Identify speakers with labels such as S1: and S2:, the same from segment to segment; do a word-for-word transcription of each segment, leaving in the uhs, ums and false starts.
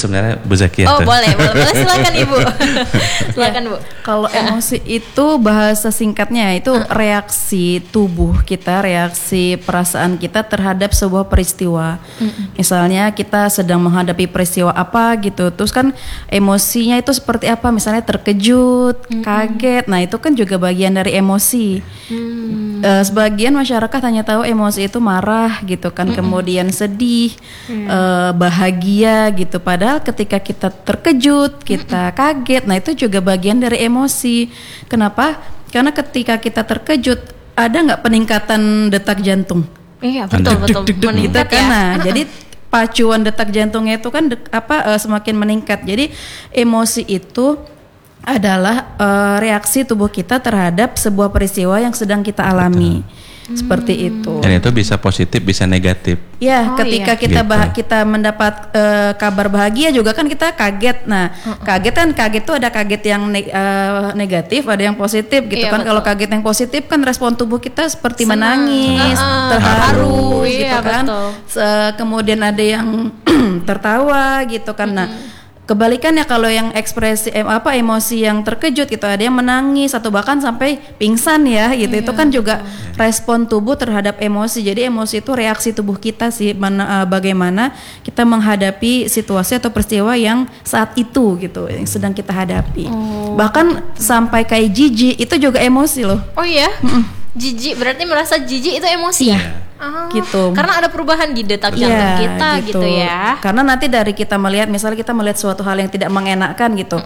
S1: sebenarnya Bu Zakia.
S2: Oh boleh, boleh, boleh silakan Ibu. Silakan Bu.
S3: Kalau emosi itu bahasa singkatnya itu reaksi tubuh kita, reaksi perasaan kita terhadap sebuah peristiwa. Misalnya kita sedang menghadapi peristiwa apa gitu, terus kan emosinya itu seperti apa? Misalnya terkejut, kaget. Nah itu kan juga bagian dari emosi.
S2: Hmm.
S3: Uh, sebagian masyarakat hanya tahu emosi itu marah gitu kan,
S2: Mm-mm.
S3: kemudian sedih,
S2: Mm.
S3: uh, bahagia gitu. Padahal ketika kita terkejut, kita kaget, nah itu juga bagian dari emosi. Kenapa? Karena ketika kita terkejut, ada nggak peningkatan detak jantung?
S2: Iya betul betul
S3: Gitu
S2: meningkat
S3: kan.
S2: ya.
S3: Nah, jadi pacuan detak jantungnya itu kan de- apa uh, semakin meningkat. Jadi emosi itu adalah uh, reaksi tubuh kita terhadap sebuah peristiwa yang sedang kita alami. Betul. Seperti itu.
S1: Dan itu bisa positif, bisa negatif.
S3: Ya,
S2: Oh,
S3: ketika
S2: iya.
S3: kita
S1: Gitu.
S3: bah- kita mendapat uh, kabar bahagia juga kan kita kaget. Nah,
S2: Uh-uh.
S3: kaget kan kaget itu ada kaget yang ne- uh, negatif, ada yang positif gitu
S2: Iya,
S3: kan.
S2: betul.
S3: Kalau kaget yang positif kan respon tubuh kita seperti
S2: Senang.
S3: menangis,
S2: Uh-uh.
S3: terharu
S2: Terharu,
S3: gitu
S2: iya,
S3: kan.
S2: betul.
S3: Se- kemudian ada yang tertawa gitu kan. Nah, kebalikannya kalau yang ekspresi em, apa emosi yang terkejut gitu, ada yang menangis atau bahkan sampai pingsan ya gitu.
S2: Iya,
S3: Itu kan juga respon tubuh terhadap emosi. Jadi emosi itu reaksi tubuh kita sih, mana, uh, bagaimana kita menghadapi situasi atau peristiwa yang saat itu gitu yang sedang kita hadapi.
S2: Oh.
S3: Bahkan sampai kayak jijik itu juga emosi loh.
S2: Oh iya, jijik berarti merasa jijik itu emosi ya? Ah,
S3: Gitu.
S2: Karena ada perubahan di detak jantung
S3: Iya,
S2: kita gitu. ya.
S3: Karena nanti dari kita melihat, misalnya kita melihat suatu hal yang tidak mengenakan gitu,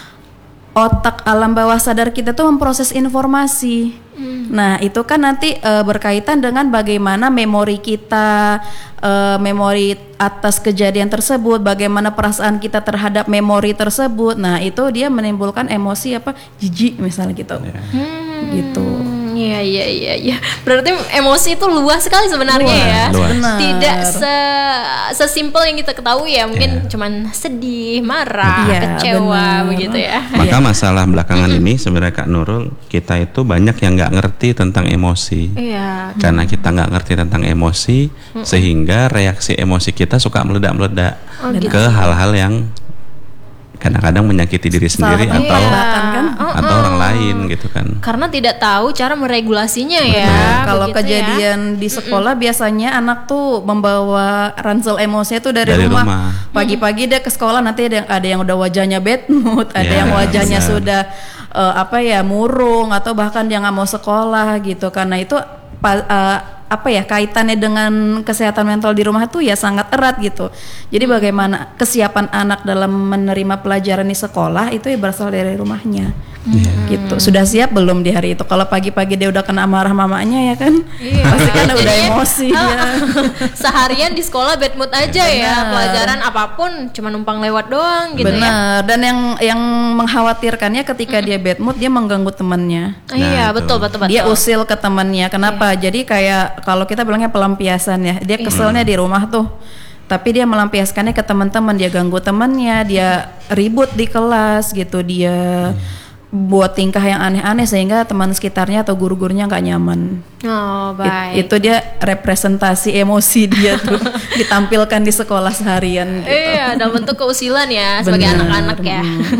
S3: otak alam bawah sadar kita tuh memproses informasi. Nah itu kan nanti e, berkaitan dengan bagaimana memori kita, e, memori atas kejadian tersebut, bagaimana perasaan kita terhadap memori tersebut. Nah itu dia menimbulkan emosi apa, jijik misalnya gitu,
S2: Hmm,
S3: gitu.
S2: Iya iya iya iya. Berarti emosi itu luas sekali sebenarnya
S3: Luas,
S2: ya.
S1: luas.
S3: benar.
S2: Tidak se sesimpel yang kita ketahui ya. Mungkin
S1: Iya.
S2: cuman sedih, marah,
S3: Iya,
S2: kecewa
S3: benar.
S2: begitu ya.
S1: Maka masalah belakangan ini sebenarnya Kak Nurul, kita itu banyak yang nggak ngerti tentang emosi.
S2: Iya.
S1: Karena kita nggak ngerti tentang emosi, sehingga reaksi emosi kita suka meledak-meledak
S2: Oh, gitu.
S1: ke hal-hal yang kadang-kadang menyakiti diri sendiri
S3: Salah
S1: atau
S2: Iya.
S3: bahkan kan.
S1: atau orang lain gitu kan.
S2: Karena tidak tahu cara meregulasinya ya.
S3: Nah, kalau
S2: begitu
S3: kejadian di sekolah biasanya anak tuh membawa ransel emosinya tuh dari,
S1: Dari
S3: rumah.
S1: rumah.
S3: Pagi-pagi dia ke sekolah, nanti ada yang ada yang udah wajahnya bad mood, ada
S1: Ya,
S3: yang wajahnya
S1: benar.
S3: sudah eh, apa ya murung atau bahkan dia nggak mau sekolah gitu. Karena itu pa- eh, apa ya kaitannya dengan kesehatan mental di rumah tuh ya sangat erat gitu. Jadi bagaimana kesiapan anak dalam menerima pelajaran di sekolah itu ya berasal dari rumahnya. Gitu. Sudah siap belum di hari itu? Kalau pagi-pagi dia udah kena marah mamanya ya kan?
S2: Iya.
S3: Pasti kan udah
S2: Jadinya,
S3: emosi
S2: ah,
S3: dia.
S2: Seharian di sekolah bad mood aja ya.
S3: Benar.
S2: Pelajaran apapun cuma numpang lewat doang gitu ya.
S3: Benar. Dan yang yang mengkhawatirkannya ketika dia bad mood dia mengganggu temannya.
S2: Ah, iya,
S1: Nah, itu.
S2: betul betul betul.
S3: Dia usil ke temannya. Kenapa? Jadi kayak kalau kita bilangnya pelampiasan ya. Dia keselnya di rumah tuh. Tapi dia melampiaskannya ke teman-teman, dia ganggu temannya, dia ribut di kelas gitu, dia buat tingkah yang aneh-aneh sehingga teman sekitarnya atau guru-gurunya nggak nyaman.
S2: Oh,
S3: It-
S2: baik.
S3: itu dia representasi emosi dia tuh ditampilkan di sekolah seharian gitu.
S2: Iya, dalam bentuk keusilan ya sebagai
S3: Benar,
S2: anak-anak ya.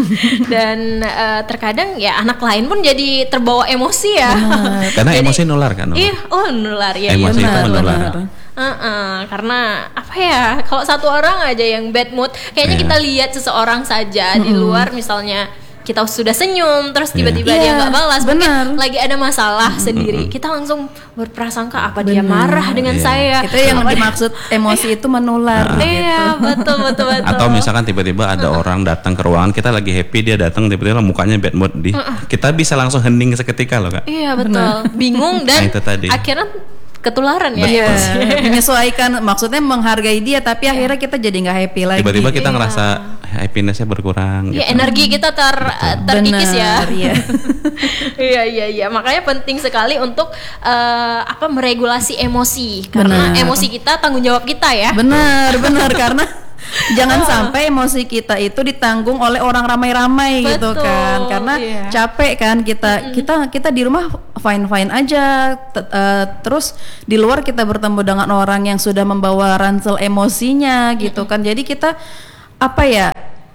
S2: Dan eh, terkadang ya anak lain pun jadi terbawa emosi ya.
S1: Karena
S2: Jadi-
S1: emosi nular kan. Nurul?
S2: Iya, oh nular ya.
S1: Emosi
S2: iya,
S1: itu
S2: betul,
S1: menular.
S2: betul. Uh-uh, karena apa ya? Kalau satu orang aja yang bad mood, kayaknya
S1: Iya.
S2: kita lihat seseorang saja di luar, misalnya kita sudah senyum, terus tiba-tiba
S3: Iya.
S2: dia nggak balas,
S3: Benar.
S2: mungkin lagi ada masalah sendiri, kita langsung berprasangka apa dia marah dengan
S1: Iya.
S2: saya.
S3: Itu yang dimaksud emosi itu menular gitu.
S2: Iya, betul betul betul.
S1: Atau misalkan tiba-tiba ada orang datang ke ruangan, kita lagi happy, dia datang tiba-tiba mukanya bad mood di. Kita bisa langsung hening seketika loh Kak.
S2: Iya betul, bingung dan
S1: Nah, itu tadi.
S2: akhirnya ketularan ya.
S3: Iya,
S2: emosinya.
S3: menyesuaikan, maksudnya menghargai dia, tapi akhirnya kita jadi nggak happy lagi.
S1: Tiba-tiba kita
S2: Iya.
S1: ngerasa happiness-nya berkurang
S2: Iya,
S1: gitu.
S2: energi kita ter terkikis ya.
S3: Benar, iya.
S2: Iya iya iya, makanya penting sekali untuk eh, apa meregulasi emosi, karena
S3: Benar.
S2: emosi kita tanggung jawab kita ya.
S3: Benar, benar karena jangan sampai emosi kita itu ditanggung oleh orang ramai-ramai gitu
S2: Betul,
S3: kan. Karena
S2: iya.
S3: capek kan kita kita kita di rumah fine-fine aja T- eh, terus di luar kita bertemu dengan orang yang sudah membawa ransel emosinya gitu kan. Jadi kita apa ya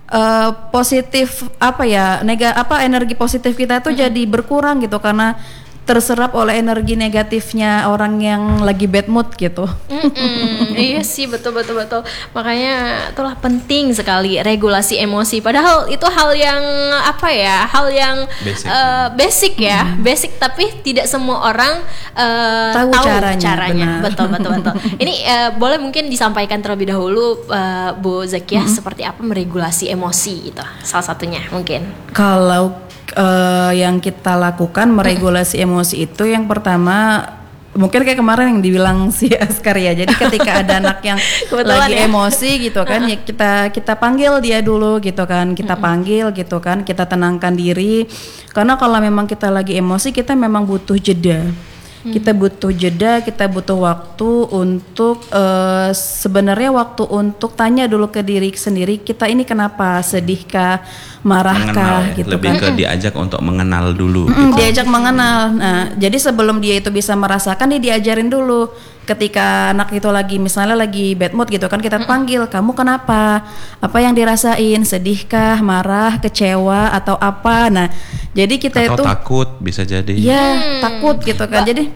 S3: uh, positif apa ya nega apa energi positif kita tuh jadi berkurang gitu karena terserap oleh energi negatifnya orang yang lagi bad mood gitu.
S2: Mm-mm, iya sih betul betul betul. Makanya itulah penting sekali regulasi emosi. Padahal itu hal yang apa ya, hal yang
S1: basic,
S2: uh, basic ya, mm. basic tapi tidak semua orang uh, tahu, tahu caranya. caranya. Betul betul betul. Ini uh, boleh mungkin disampaikan terlebih dahulu uh, Bu Zakiah mm-hmm. seperti apa meregulasi emosi itu. Salah satunya mungkin.
S3: Kalau Uh, yang kita lakukan meregulasi emosi itu yang pertama mungkin kayak kemarin yang dibilang si Askar ya. Jadi ketika ada anak yang lagi ya. emosi gitu kan, ya kita kita panggil dia dulu gitu kan, kita panggil gitu kan, kita tenangkan diri. Karena kalau memang kita lagi emosi kita memang butuh jeda. Kita butuh jeda, kita butuh waktu untuk uh, sebenarnya waktu untuk tanya dulu ke diri sendiri, kita ini kenapa, sedihkah, marahkah
S1: ya,
S3: gitu
S1: lebih
S3: kan.
S1: ke diajak untuk mengenal dulu.
S3: Mm,
S1: gitu.
S3: Diajak mengenal. Nah, jadi sebelum dia itu bisa merasakan, dia diajarin dulu. Ketika anak itu lagi misalnya lagi bad mood gitu kan, kita panggil, kamu kenapa? Apa yang dirasain? Sedihkah, marah, kecewa atau apa? Nah, jadi kita
S1: atau
S3: itu
S1: takut bisa jadi.
S3: Iya, hmm. takut gitu kan. Jadi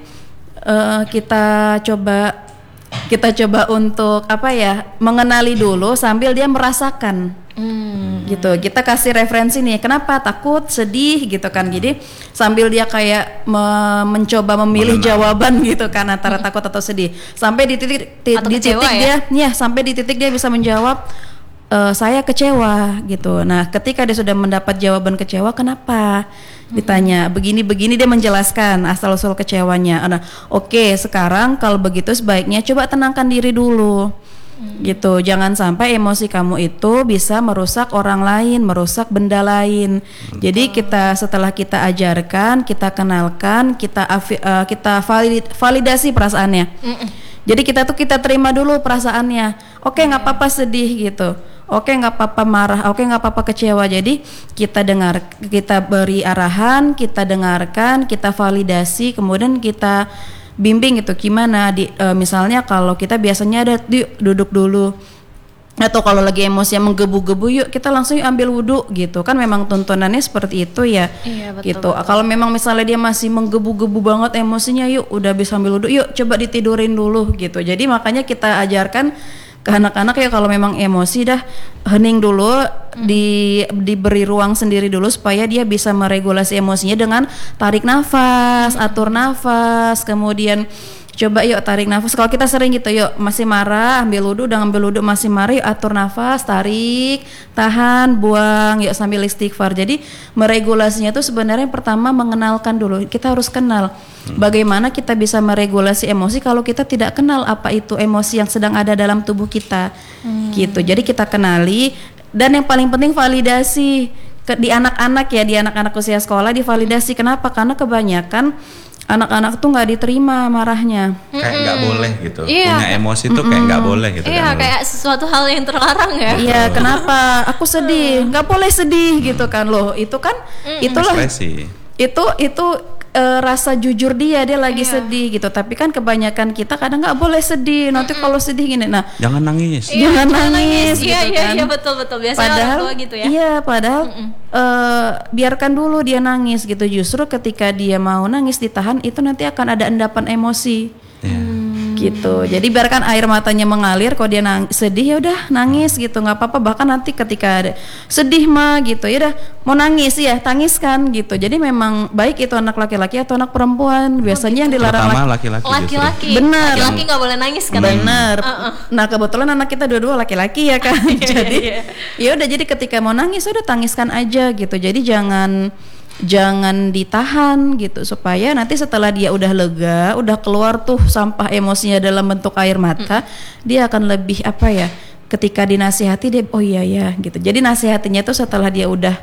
S3: uh, kita coba kita coba untuk apa ya? Mengenali dulu sambil dia merasakan. Hmm. Gitu, kita kasih referensi nih, kenapa takut, sedih gitu kan. Jadi sambil dia kayak me- mencoba memilih Mengenal. jawaban gitu kan antara hmm. takut atau sedih, sampai di titik di, di titik ya? dia, ya sampai di titik dia bisa menjawab e, saya kecewa gitu. Nah, ketika dia sudah mendapat jawaban kecewa, kenapa? Ditanya begini-begini, dia menjelaskan asal usul kecewanya. Nah, oke, okay, sekarang kalau begitu sebaiknya coba tenangkan diri dulu. Gitu, jangan sampai emosi kamu itu bisa merusak orang lain, merusak benda lain. Jadi kita setelah kita ajarkan, kita kenalkan, kita afi, uh, kita valid, validasi perasaannya. Mm-mm. Jadi kita tuh kita terima dulu perasaannya. Oke, nggak apa-apa sedih gitu. Oke, nggak apa-apa marah. Oke, nggak apa-apa kecewa. Jadi kita dengar, kita beri arahan, kita dengarkan, kita validasi, kemudian kita bimbing gitu gimana di uh, misalnya kalau kita biasanya ada yuk duduk dulu, atau kalau lagi emosi yang menggebu-gebu yuk kita langsung yuk ambil wudhu gitu kan, memang tuntunannya seperti itu ya. Iya, betul, gitu betul. Kalau memang misalnya dia masih menggebu-gebu banget emosinya, yuk udah bisa ambil wudhu, yuk coba ditidurin dulu gitu. Jadi makanya kita ajarkan ke anak-anak ya, kalau memang emosi dah hening dulu, hmm. di diberi ruang sendiri dulu supaya dia bisa meregulasi emosinya dengan tarik nafas, hmm. atur nafas, kemudian coba yuk tarik nafas. Kalau kita sering gitu, yuk masih marah ambil wudhu, udah ambil wudhu masih marah, yuk atur nafas, tarik, tahan, buang, yuk sambil istighfar. Jadi meregulasinya itu sebenarnya pertama mengenalkan dulu. Kita harus kenal hmm. bagaimana kita bisa meregulasi emosi kalau kita tidak kenal apa itu emosi yang sedang ada dalam tubuh kita. hmm. Gitu. Jadi kita kenali, dan yang paling penting validasi ke, di anak-anak ya, di anak-anak usia sekolah divalidasi. Kenapa? Karena kebanyakan anak-anak tuh nggak diterima marahnya,
S1: kayak nggak boleh gitu.
S2: Iya.
S1: Punya emosi tuh kayak nggak boleh gitu.
S2: Iya,
S1: kan,
S2: kayak sesuatu hal yang terlarang ya.
S3: Iya, kenapa aku sedih, nggak boleh sedih gitu kan. Loh itu kan mm-mm. itulah
S1: ekspresi.
S3: itu itu uh, rasa jujur dia, dia lagi
S2: iya.
S3: sedih gitu. Tapi kan kebanyakan kita kadang nggak boleh sedih, nanti kalau sedih gini, nah
S1: jangan nangis,
S3: iya, jangan nangis,
S2: iya,
S3: gitu
S2: iya,
S3: kan.
S2: iya, betul betul, biasanya
S3: padahal,
S2: orang tua gitu ya.
S3: Iya, padahal uh, biarkan dulu dia nangis gitu. Justru ketika dia mau nangis ditahan, itu nanti akan ada endapan emosi. Yeah. Gitu. Jadi biarkan air matanya mengalir. Kalau dia nang- sedih ya udah nangis gitu, nggak apa-apa. Bahkan nanti ketika ada sedih mah gitu, ya udah mau nangis ya tangiskan gitu. Jadi memang baik itu anak laki-laki atau anak perempuan. Biasanya yang dilarang
S1: pertama laki-laki.
S2: Laki-laki.
S3: Benar.
S2: Laki-laki nggak boleh nangis kan?
S3: Benar.
S2: Uh-uh.
S3: Nah kebetulan anak kita dua-dua laki-laki ya kan. Jadi ya udah, jadi ketika mau nangis udah tangiskan aja gitu. Jadi jangan jangan ditahan gitu, supaya nanti setelah dia udah lega, udah keluar tuh sampah emosinya dalam bentuk air mata, mm. dia akan lebih apa ya, ketika dinasihati dia oh iya ya gitu. Jadi nasihatinya tuh setelah dia udah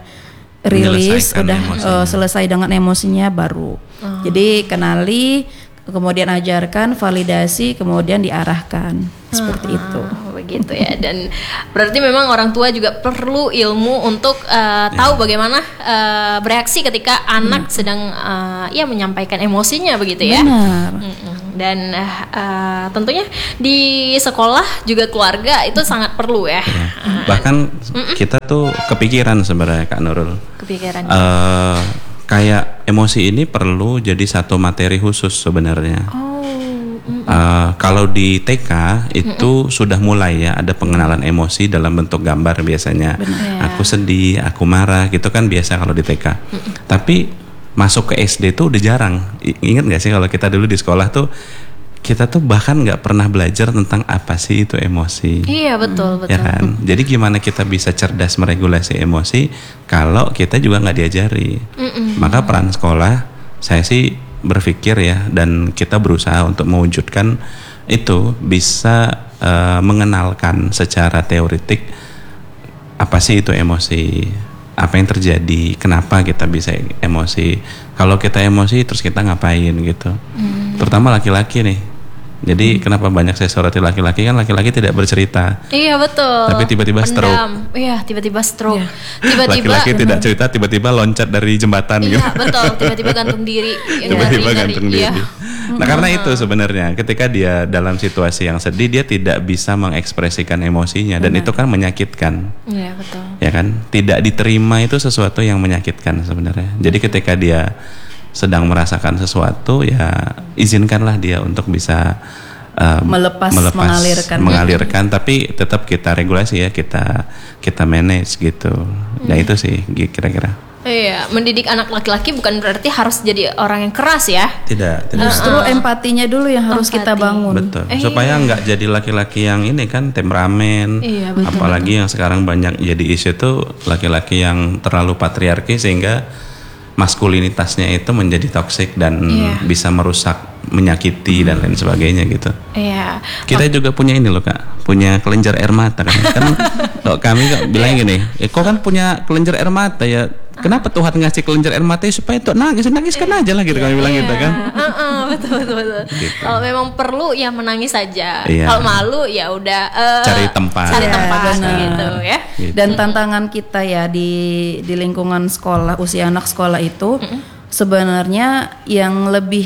S3: rilis, udah uh, selesai dengan emosinya baru. Oh. Jadi kenali, kemudian ajarkan, validasi, kemudian diarahkan. Seperti
S2: ah,
S3: itu.
S2: Begitu ya. Dan berarti memang orang tua juga perlu ilmu untuk uh, tahu yeah. bagaimana uh, bereaksi ketika anak hmm. sedang uh, ya menyampaikan emosinya begitu ya.
S3: Benar.
S2: Mm-mm. dan uh, tentunya di sekolah juga keluarga itu sangat perlu ya.
S1: Ya. Bahkan uh, kita tuh kepikiran sebenarnya Kak Nurul.
S2: Kepikiran.
S1: Uh, kayak emosi ini perlu jadi satu materi khusus sebenarnya.
S2: Oh.
S1: Uh, kalau di T K itu mm-mm. sudah mulai ya ada pengenalan emosi dalam bentuk gambar biasanya. Bener. Aku sedih, aku marah gitu kan biasa kalau di T K. Mm-mm. Tapi masuk ke S D tuh udah jarang. I- ingat nggak sih kalau kita dulu di sekolah tuh kita tuh bahkan nggak pernah belajar tentang apa sih itu emosi.
S2: Iya betul betul.
S1: Ya kan. Jadi gimana kita bisa cerdas meregulasi emosi kalau kita juga nggak diajari. Mm-mm. Maka peran sekolah saya sih berpikir ya dan kita berusaha untuk mewujudkan itu bisa uh, mengenalkan secara teoritik apa sih itu emosi, apa yang terjadi, kenapa kita bisa emosi, kalau kita emosi terus kita ngapain gitu. Hmm. Terutama laki-laki nih. Jadi hmm. kenapa banyak saya soroti laki-laki, kan laki-laki tidak bercerita.
S2: Iya betul.
S1: Tapi tiba-tiba
S2: Pendam.
S1: stroke.
S2: Iya tiba-tiba stroke.
S3: Iya.
S2: Tiba-tiba
S1: laki-laki tidak cerita, tiba-tiba loncat dari jembatan
S2: iya,
S1: gitu.
S2: Iya betul. Tiba-tiba gantung diri.
S1: Tiba-tiba gantung diri.
S2: Iya.
S1: Nah karena itu sebenarnya ketika dia dalam situasi yang sedih dia tidak bisa mengekspresikan emosinya dan Benar. Itu kan menyakitkan.
S2: Iya betul.
S1: Ya kan, tidak diterima itu sesuatu yang menyakitkan sebenarnya. Jadi ketika dia sedang merasakan sesuatu ya izinkanlah dia untuk bisa uh,
S3: melepas,
S1: melepas
S3: mengalirkan
S1: mengalirkan tapi tetap kita regulasi ya, kita kita manage gitu. Nah hmm. itu sih kira-kira.
S2: Iya, mendidik anak laki-laki bukan berarti harus jadi orang yang keras ya.
S1: Tidak, tidak.
S3: Justru uh-uh. empatinya dulu yang harus Empati. kita bangun.
S1: Betul. Eh, supaya nggak iya. jadi laki-laki yang ini kan temperamen.
S2: Iya, betul.
S1: Apalagi yang sekarang banyak jadi isu itu laki-laki yang terlalu patriarki sehingga maskulinitasnya itu menjadi toksik dan yeah. bisa merusak, menyakiti hmm. dan lain sebagainya gitu.
S2: Iya. Yeah.
S1: Kita oh. juga punya ini loh Kak, punya kelenjar air mata kan. Kan kalau kami kok bilang yeah. gini, eh, kok kan punya kelenjar air mata ya. Kenapa Tuhan ngasih kelenjar air mata supaya tuh nangis, nangiskan aja lah gitu yeah. kami bilang
S2: yeah.
S1: gitu kan.
S2: Uh-uh, betul betul betul. Gitu. Kalau memang perlu ya menangis saja.
S1: Yeah.
S2: Kalau malu ya udah uh,
S1: cari tempat.
S2: Cari tempat
S3: yeah,
S2: gitu ya.
S3: Gitu. Dan tantangan kita ya di di lingkungan sekolah, usia anak sekolah itu mm-hmm. sebenarnya yang lebih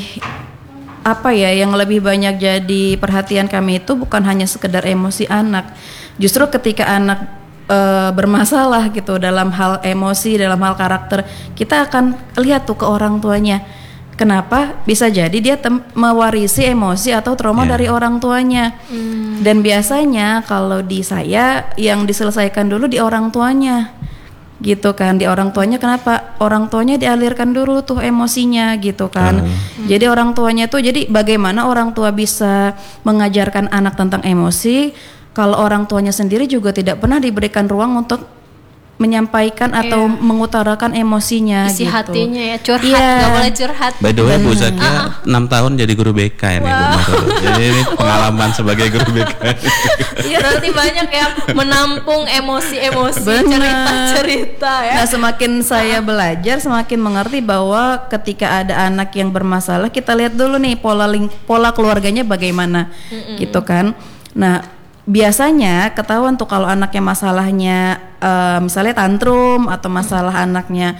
S3: apa ya, yang lebih banyak jadi perhatian kami itu bukan hanya sekedar emosi anak. Justru ketika anak e, bermasalah gitu dalam hal emosi, dalam hal karakter, kita akan lihat tuh ke orang tuanya. Kenapa? Bisa jadi dia tem- mewarisi emosi atau trauma yeah. dari orang tuanya. Hmm. Dan biasanya kalau di saya yang diselesaikan dulu di orang tuanya. Gitu kan, di orang tuanya. Kenapa? Orang tuanya dialirkan dulu tuh emosinya gitu kan. Hmm. Jadi orang tuanya tuh, jadi bagaimana orang tua bisa mengajarkan anak tentang emosi kalau orang tuanya sendiri juga tidak pernah diberikan ruang untuk menyampaikan atau yeah. mengutarakan emosinya,
S2: isi
S3: gitu.
S2: hatinya ya, curhat,
S3: yeah.
S2: nggak boleh curhat.
S1: By the way, Bu Zakia uh-uh. enam tahun jadi guru B K ini, wow. Bu. Jadi ini pengalaman oh. sebagai guru B K.
S2: Iya, berarti banyak ya menampung emosi-emosi, cerita-cerita ya.
S3: Nah, semakin saya belajar, semakin mengerti bahwa ketika ada anak yang bermasalah, kita lihat dulu nih pola ling- pola keluarganya bagaimana, Mm-mm. gitu kan. Nah, biasanya ketahuan tuh kalau anaknya masalahnya uh, misalnya tantrum atau masalah anaknya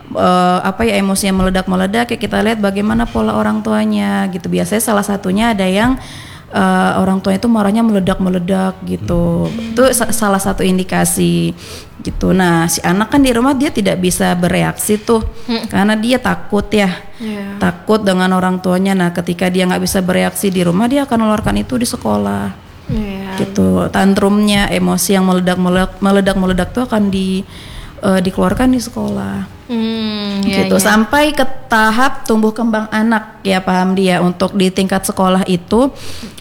S3: uh, apa ya emosinya meledak-meledak, ya kita lihat bagaimana pola orang tuanya gitu. Biasanya salah satunya ada yang uh, orang tua itu marahnya meledak-meledak gitu. Hmm. Itu sa- salah satu indikasi gitu. Nah, si anak kan di rumah dia tidak bisa bereaksi tuh hmm. karena dia takut ya. Yeah. Takut dengan orang tuanya. Nah, ketika dia nggak bisa bereaksi di rumah, dia akan mengeluarkan itu di sekolah. Yeah. Gitu, tantrumnya, emosi yang meledak-meledak, meledak-meledak tuh akan di uh, dikeluarkan di sekolah. Hmm, gitu, yeah, yeah. Sampai ke tahap tumbuh kembang anak, ya paham dia. Untuk di tingkat sekolah itu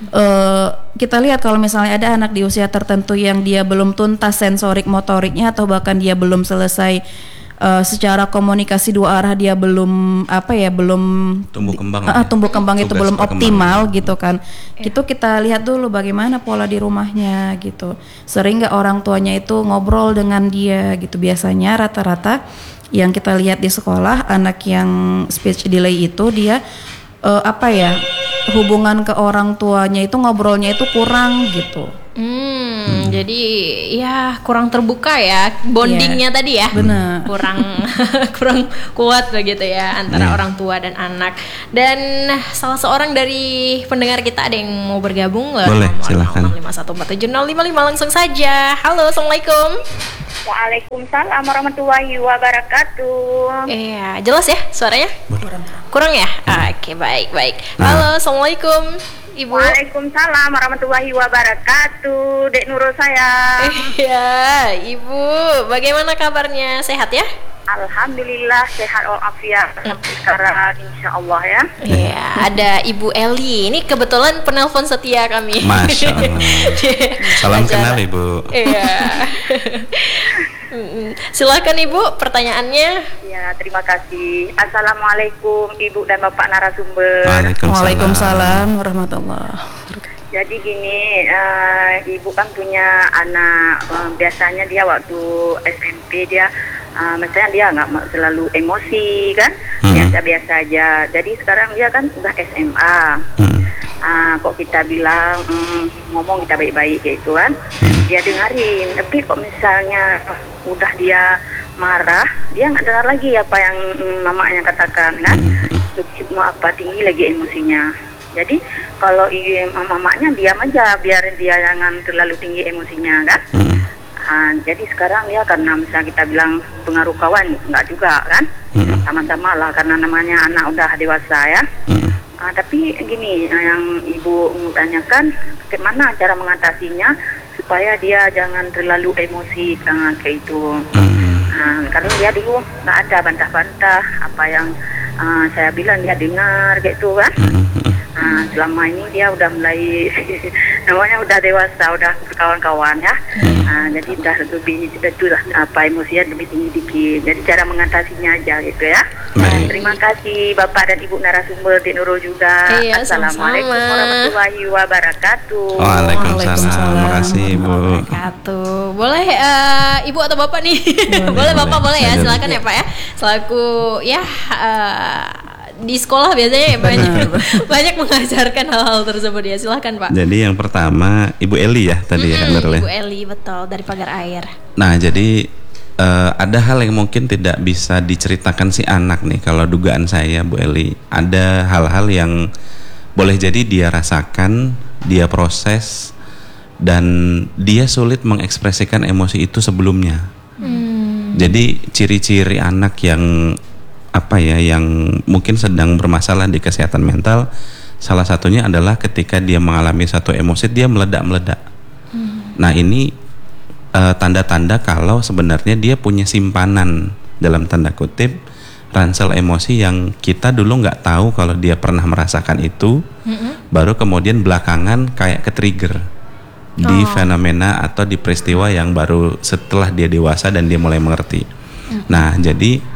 S3: uh, kita lihat kalau misalnya ada anak di usia tertentu yang dia belum tuntas sensorik motoriknya atau bahkan dia belum selesai Uh, secara komunikasi dua arah, dia belum apa ya belum
S1: tumbuh kembang
S3: uh, tumbuh kembang itu belum optimal
S1: kembang.
S3: Gitu kan. Yeah. Itu kita lihat dulu bagaimana pola di rumahnya gitu. Sering nggak orang tuanya itu ngobrol dengan dia gitu. Biasanya rata-rata yang kita lihat di sekolah anak yang speech delay itu dia uh, apa ya hubungan ke orang tuanya itu ngobrolnya itu kurang gitu.
S2: Hmm, hmm. Jadi ya kurang terbuka ya bondingnya yeah. tadi ya.
S3: Benar.
S2: Kurang kurang kuat begitu ya antara yeah. orang tua dan anak. Dan salah seorang dari pendengar kita ada yang mau bergabung.
S1: Boleh, silakan.
S2: enam lima satu empat tujuh nol lima lima langsung saja. Halo, assalamualaikum.
S4: Waalaikumsalam warahmatullahi wabarakatuh.
S2: Iya, jelas ya suaranya? Kurang. Kurang ya? Hmm. Oke, baik baik. Halo, assalamualaikum. Ibu.
S4: Waalaikumsalam warahmatullahi wabarakatuh. Dek Nurul sayang.
S2: Iya, Ibu. Bagaimana kabarnya? Sehat ya?
S4: Alhamdulillah sehat walafiat sampai sekarang insya Allah ya.
S2: Iya, ada Ibu Eli. Ini kebetulan penelpon setia kami.
S1: Masya Allah. Salam kenal Ibu.
S2: Iya. Silakan Ibu, pertanyaannya.
S4: Ya, terima kasih. Assalamualaikum Ibu dan Bapak narasumber.
S1: Waalaikumsalam,
S3: Waalaikumsalam warahmatullahi wabarakatuh.
S4: Jadi gini, uh, Ibu kan punya anak. Uh, biasanya dia waktu S M P dia Uh, misalnya dia nggak selalu emosi kan, hmm. biasa-biasa aja. Jadi sekarang dia kan udah S M A. Hmm. Uh, kok kita bilang mm, ngomong kita baik-baik kayak itu kan, hmm. dia dengerin. Tapi kok misalnya uh, udah dia marah, dia nggak dengar lagi apa yang mm, mamanya katakan kan. Hmm. Mau apa tinggi lagi emosinya. Jadi kalau mamanya diam aja, biar dia jangan terlalu tinggi emosinya kan. Hmm. Uh, jadi sekarang ya karena misalnya kita bilang pengaruh kawan enggak juga kan, mm. sama-sama lah karena namanya anak udah dewasa ya. Mm. Uh, tapi gini uh, yang Ibu tanyakan, bagaimana cara mengatasinya supaya dia jangan terlalu emosi uh, kayak itu. Mm. Uh, karena dia dulu nggak ada bantah-bantah apa yang uh, saya bilang dia dengar kayak itu kan. Mm. Nah, selama ini dia udah mulai namanya udah dewasa, udah berkawan-kawan ya. Hmm. Nah, jadi udah lebih itu lah apa emosinya lebih tinggi dikit. Jadi cara mengatasinya aja gitu ya. Nah, terima kasih Bapak dan Ibu narasumber di Nurul juga.
S2: Iya,
S4: Assalamualaikum
S2: sama-sama.
S4: warahmatullahi wabarakatuh.
S1: Waalaikumsalam. Terima kasih Ibu.
S2: Boleh uh, Ibu atau Bapak nih? Boleh, boleh Bapak boleh ya. Silakan ya Pak ya. Selaku ya uh, di sekolah biasanya ya banyak banyak mengajarkan hal-hal tersebut ya. Silahkan Pak.
S1: Jadi yang pertama Ibu Eli ya tadi mm-hmm, ya.
S2: Ibu Eli betul dari Pagar Air.
S1: Nah jadi uh, ada hal yang mungkin tidak bisa diceritakan si anak nih. Kalau dugaan saya Bu Eli, ada hal-hal yang boleh jadi dia rasakan, dia proses, dan dia sulit mengekspresikan emosi itu sebelumnya. Hmm. Jadi ciri-ciri anak yang apa ya yang mungkin sedang bermasalah di kesehatan mental, salah satunya adalah ketika dia mengalami satu emosi dia meledak-meledak. Hmm. Nah ini uh, tanda-tanda kalau sebenarnya dia punya simpanan dalam tanda kutip ransel emosi yang kita dulu nggak tahu kalau dia pernah merasakan itu, hmm. baru kemudian belakangan kayak ke-trigger oh. di fenomena atau di peristiwa yang baru setelah dia dewasa dan dia mulai mengerti. Hmm. Nah jadi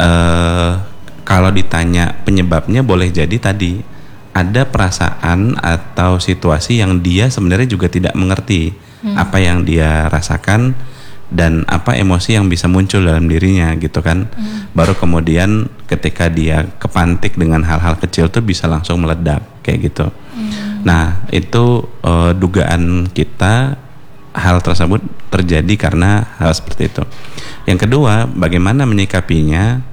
S1: Uh, kalau ditanya penyebabnya boleh jadi tadi ada perasaan atau situasi yang dia sebenarnya juga tidak mengerti hmm. apa yang dia rasakan dan apa emosi yang bisa muncul dalam dirinya gitu kan. Hmm. Baru kemudian ketika dia kepantik dengan hal-hal kecil tuh bisa langsung meledak kayak gitu. Hmm. Nah itu uh, dugaan kita hal tersebut terjadi karena hal seperti itu. Yang kedua, bagaimana menyikapinya?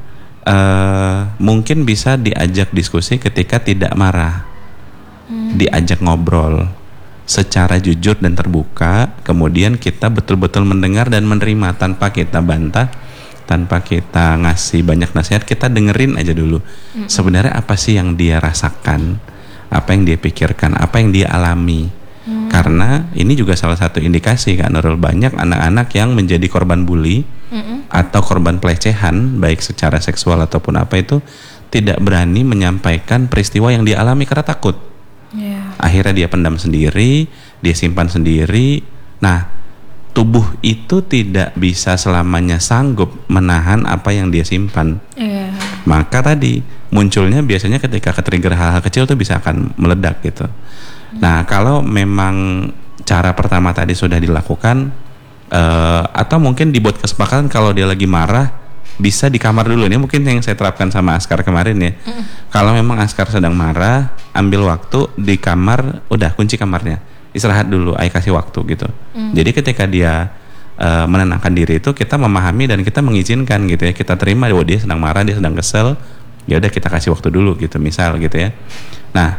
S1: Uh, mungkin bisa diajak diskusi ketika tidak marah, hmm. diajak ngobrol secara jujur dan terbuka. Kemudian kita betul-betul mendengar dan menerima tanpa kita bantah, tanpa kita ngasih banyak nasihat. Kita dengerin aja dulu. Hmm. Sebenarnya apa sih yang dia rasakan, apa yang dia pikirkan, apa yang dia alami. Hmm. Karena ini juga salah satu indikasi Kak Nurul, banyak anak-anak yang menjadi korban bully hmm. atau korban pelecehan baik secara seksual ataupun apa itu tidak berani menyampaikan peristiwa yang dia alami karena takut. Yeah. Akhirnya dia pendam sendiri, dia simpan sendiri. Nah, tubuh itu tidak bisa selamanya sanggup menahan apa yang dia simpan. Yeah. Maka tadi munculnya biasanya ketika ke-trigger hal-hal kecil tuh bisa akan meledak gitu. Nah kalau memang cara pertama tadi sudah dilakukan uh, atau mungkin dibuat kesepakatan kalau dia lagi marah bisa di kamar dulu. Ini mungkin yang saya terapkan sama Askar kemarin ya. Mm. Kalau memang Askar sedang marah, ambil waktu di kamar, udah kunci kamarnya, istirahat dulu, ayah kasih waktu gitu. Hmm. Jadi ketika dia uh, menenangkan diri itu, kita memahami dan kita mengizinkan gitu ya, kita terima, oh dia sedang marah, dia sedang kesel, ya udah kita kasih waktu dulu gitu, misal gitu ya. Nah,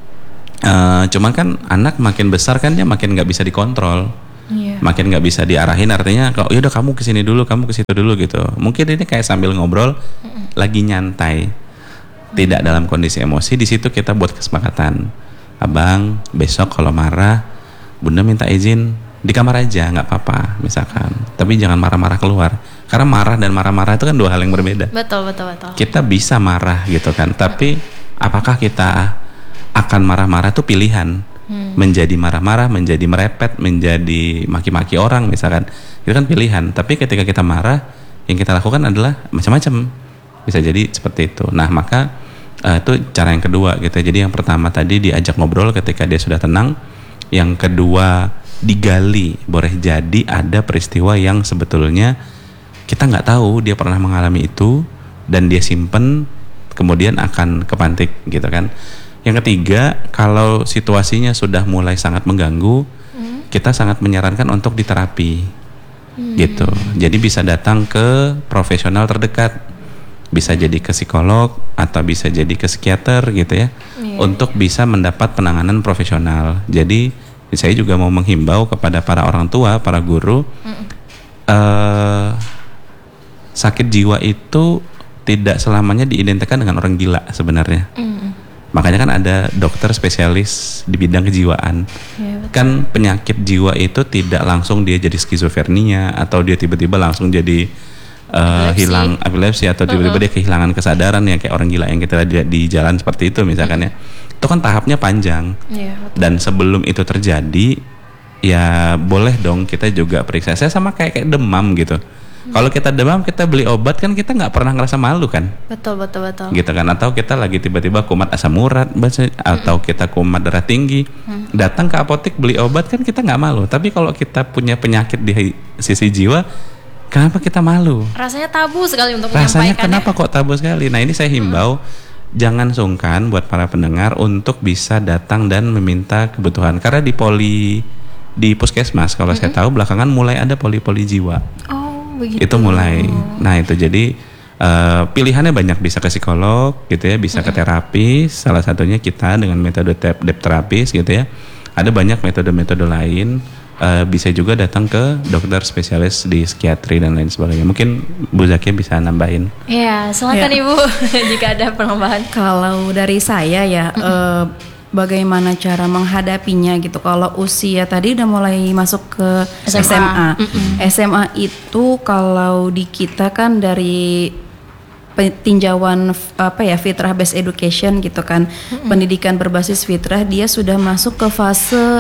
S1: uh, cuman kan anak makin besar kan dia makin nggak bisa dikontrol, yeah. makin nggak bisa diarahin, artinya kalau yaudah kamu kesini dulu, kamu kesitu dulu gitu. Mungkin ini kayak sambil ngobrol, mm-mm. lagi nyantai, mm. tidak dalam kondisi emosi. Di situ kita buat kesepakatan, abang besok kalau marah, bunda minta izin di kamar aja, nggak apa-apa misalkan, tapi jangan marah-marah keluar. Karena marah dan marah-marah itu kan dua hal yang berbeda.
S2: Betul, betul, betul.
S1: Kita bisa marah gitu kan, tapi apakah kita akan marah-marah itu pilihan? Hmm. Menjadi marah-marah, menjadi merepet, menjadi maki-maki orang misalkan, itu kan pilihan. Tapi ketika kita marah, yang kita lakukan adalah macam-macam. Bisa jadi seperti itu. Nah, maka uh, itu cara yang kedua gitu. Jadi yang pertama tadi diajak ngobrol ketika dia sudah tenang. Yang kedua digali, boleh jadi ada peristiwa yang sebetulnya kita nggak tahu dia pernah mengalami itu dan dia simpen, kemudian akan kepantik gitu kan. Yang ketiga, kalau situasinya sudah mulai sangat mengganggu, hmm. kita sangat menyarankan untuk diterapi hmm. gitu. Jadi bisa datang ke profesional terdekat, bisa jadi ke psikolog atau bisa jadi ke psikiater gitu ya, yeah. untuk bisa mendapat penanganan profesional. Jadi saya juga mau menghimbau kepada para orang tua, para guru, hmm. uh, sakit jiwa itu tidak selamanya diidentikan dengan orang gila sebenarnya. Mm. Makanya kan ada dokter spesialis di bidang kejiwaan. Ya, kan penyakit jiwa itu tidak langsung dia jadi skizofrenia atau dia tiba-tiba langsung jadi uh, hilang epilepsi atau tiba-tiba uh-uh. dia kehilangan kesadaran ya kayak orang gila yang kita lihat di jalan seperti itu misalkan mm. ya. Itu kan tahapnya panjang. Ya, dan sebelum itu terjadi ya boleh dong kita juga periksa. Saya sama kayak kayak demam gitu. Kalau kita demam kita beli obat kan kita nggak pernah ngerasa malu kan? Betul betul betul. Gitu kan, atau kita lagi tiba-tiba kumat asam urat, atau kita kumat darah tinggi, hmm. datang ke apotek beli obat kan kita nggak malu. Tapi kalau kita punya penyakit di sisi jiwa, kenapa kita malu?
S2: Rasanya tabu sekali untuk
S1: Rasanya kenapa kok tabu sekali? Nah ini saya himbau, hmm. jangan sungkan buat para pendengar untuk bisa datang dan meminta kebutuhan. Karena di poli di puskesmas kalau hmm. saya tahu belakangan mulai ada poli-poli jiwa. Oh. Begitu. Itu mulai. Nah itu jadi uh, pilihannya banyak, bisa ke psikolog gitu ya, bisa mm-hmm. ke terapis, salah satunya kita dengan metode dep terapis gitu ya. Ada banyak metode-metode lain, uh, bisa juga datang ke dokter spesialis di psikiatri dan lain sebagainya. Mungkin Bu Zakia bisa nambahin.
S2: Iya, silakan ya. Ibu jika ada penambahan.
S3: Kalau dari saya ya. Mm-hmm. uh, Bagaimana cara menghadapinya gitu. Kalau usia tadi udah mulai masuk ke S M A, S M A, mm-hmm. S M A itu kalau di kita kan dari tinjauan apa ya fitrah based education gitu kan, mm-hmm. pendidikan berbasis fitrah, dia sudah masuk ke fase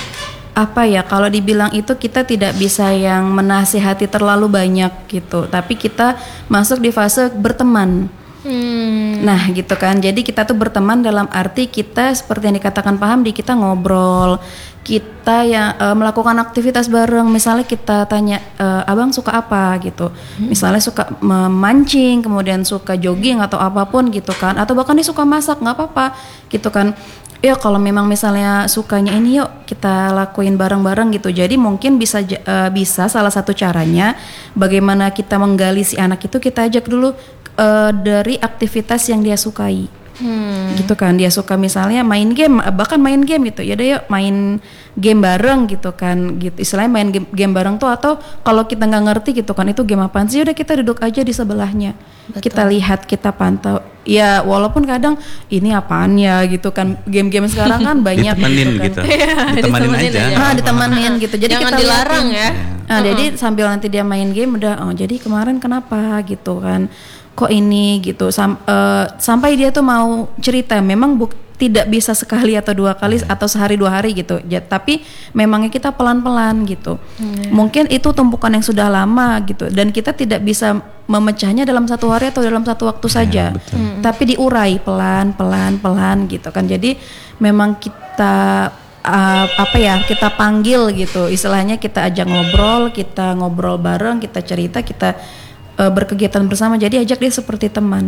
S3: apa ya, kalau dibilang itu kita tidak bisa yang menasihati terlalu banyak gitu, tapi kita masuk di fase berteman. Hmm. Nah gitu kan, jadi kita tuh berteman dalam arti kita seperti yang dikatakan Pak Hamdi, kita ngobrol, kita ya e, melakukan aktivitas bareng. Misalnya kita tanya, e, abang suka apa gitu, hmm. misalnya suka memancing, kemudian suka jogging atau apapun gitu kan, atau bahkan dia suka masak, nggak apa-apa gitu kan. Ya kalau memang misalnya sukanya ini, yuk kita lakuin bareng-bareng gitu. Jadi mungkin bisa uh, bisa salah satu caranya bagaimana kita menggali si anak itu, kita ajak dulu uh, dari aktivitas yang dia sukai. Hmm. Gitu kan, dia suka misalnya main game, bahkan main game gitu. Ya udah yuk main game bareng gitu kan. Gitu. Istilahnya main game, game bareng tuh, atau kalau kita nggak ngerti gitu kan itu game apaan sih, udah kita duduk aja di sebelahnya. Betul. Kita lihat, kita pantau. Ya walaupun kadang ini apaan ya gitu kan, game-game sekarang kan banyak
S1: ditemenin
S3: gitu kan.
S1: Gitu. Ditemanin aja.
S3: Ah, ditemenin gitu. Jadi
S2: jangan
S3: kita
S2: dilarang
S3: liatin.
S2: Ya.
S3: Nah, uh-uh. jadi sambil nanti dia main game udah, oh jadi kemarin kenapa gitu kan. Kok ini gitu Sam, uh, sampai dia tuh mau cerita. Memang buk, tidak bisa sekali atau dua kali atau sehari dua hari gitu ya, tapi memangnya kita pelan-pelan gitu. hmm. Mungkin itu tumpukan yang sudah lama gitu, dan kita tidak bisa memecahnya dalam satu hari atau dalam satu waktu saja. ya, hmm. Tapi diurai pelan-pelan pelan gitu kan. Jadi memang kita uh, apa ya, kita panggil gitu, istilahnya kita ajak ngobrol, kita ngobrol bareng, kita cerita, kita uh, berkegiatan bersama. Jadi ajak dia seperti teman.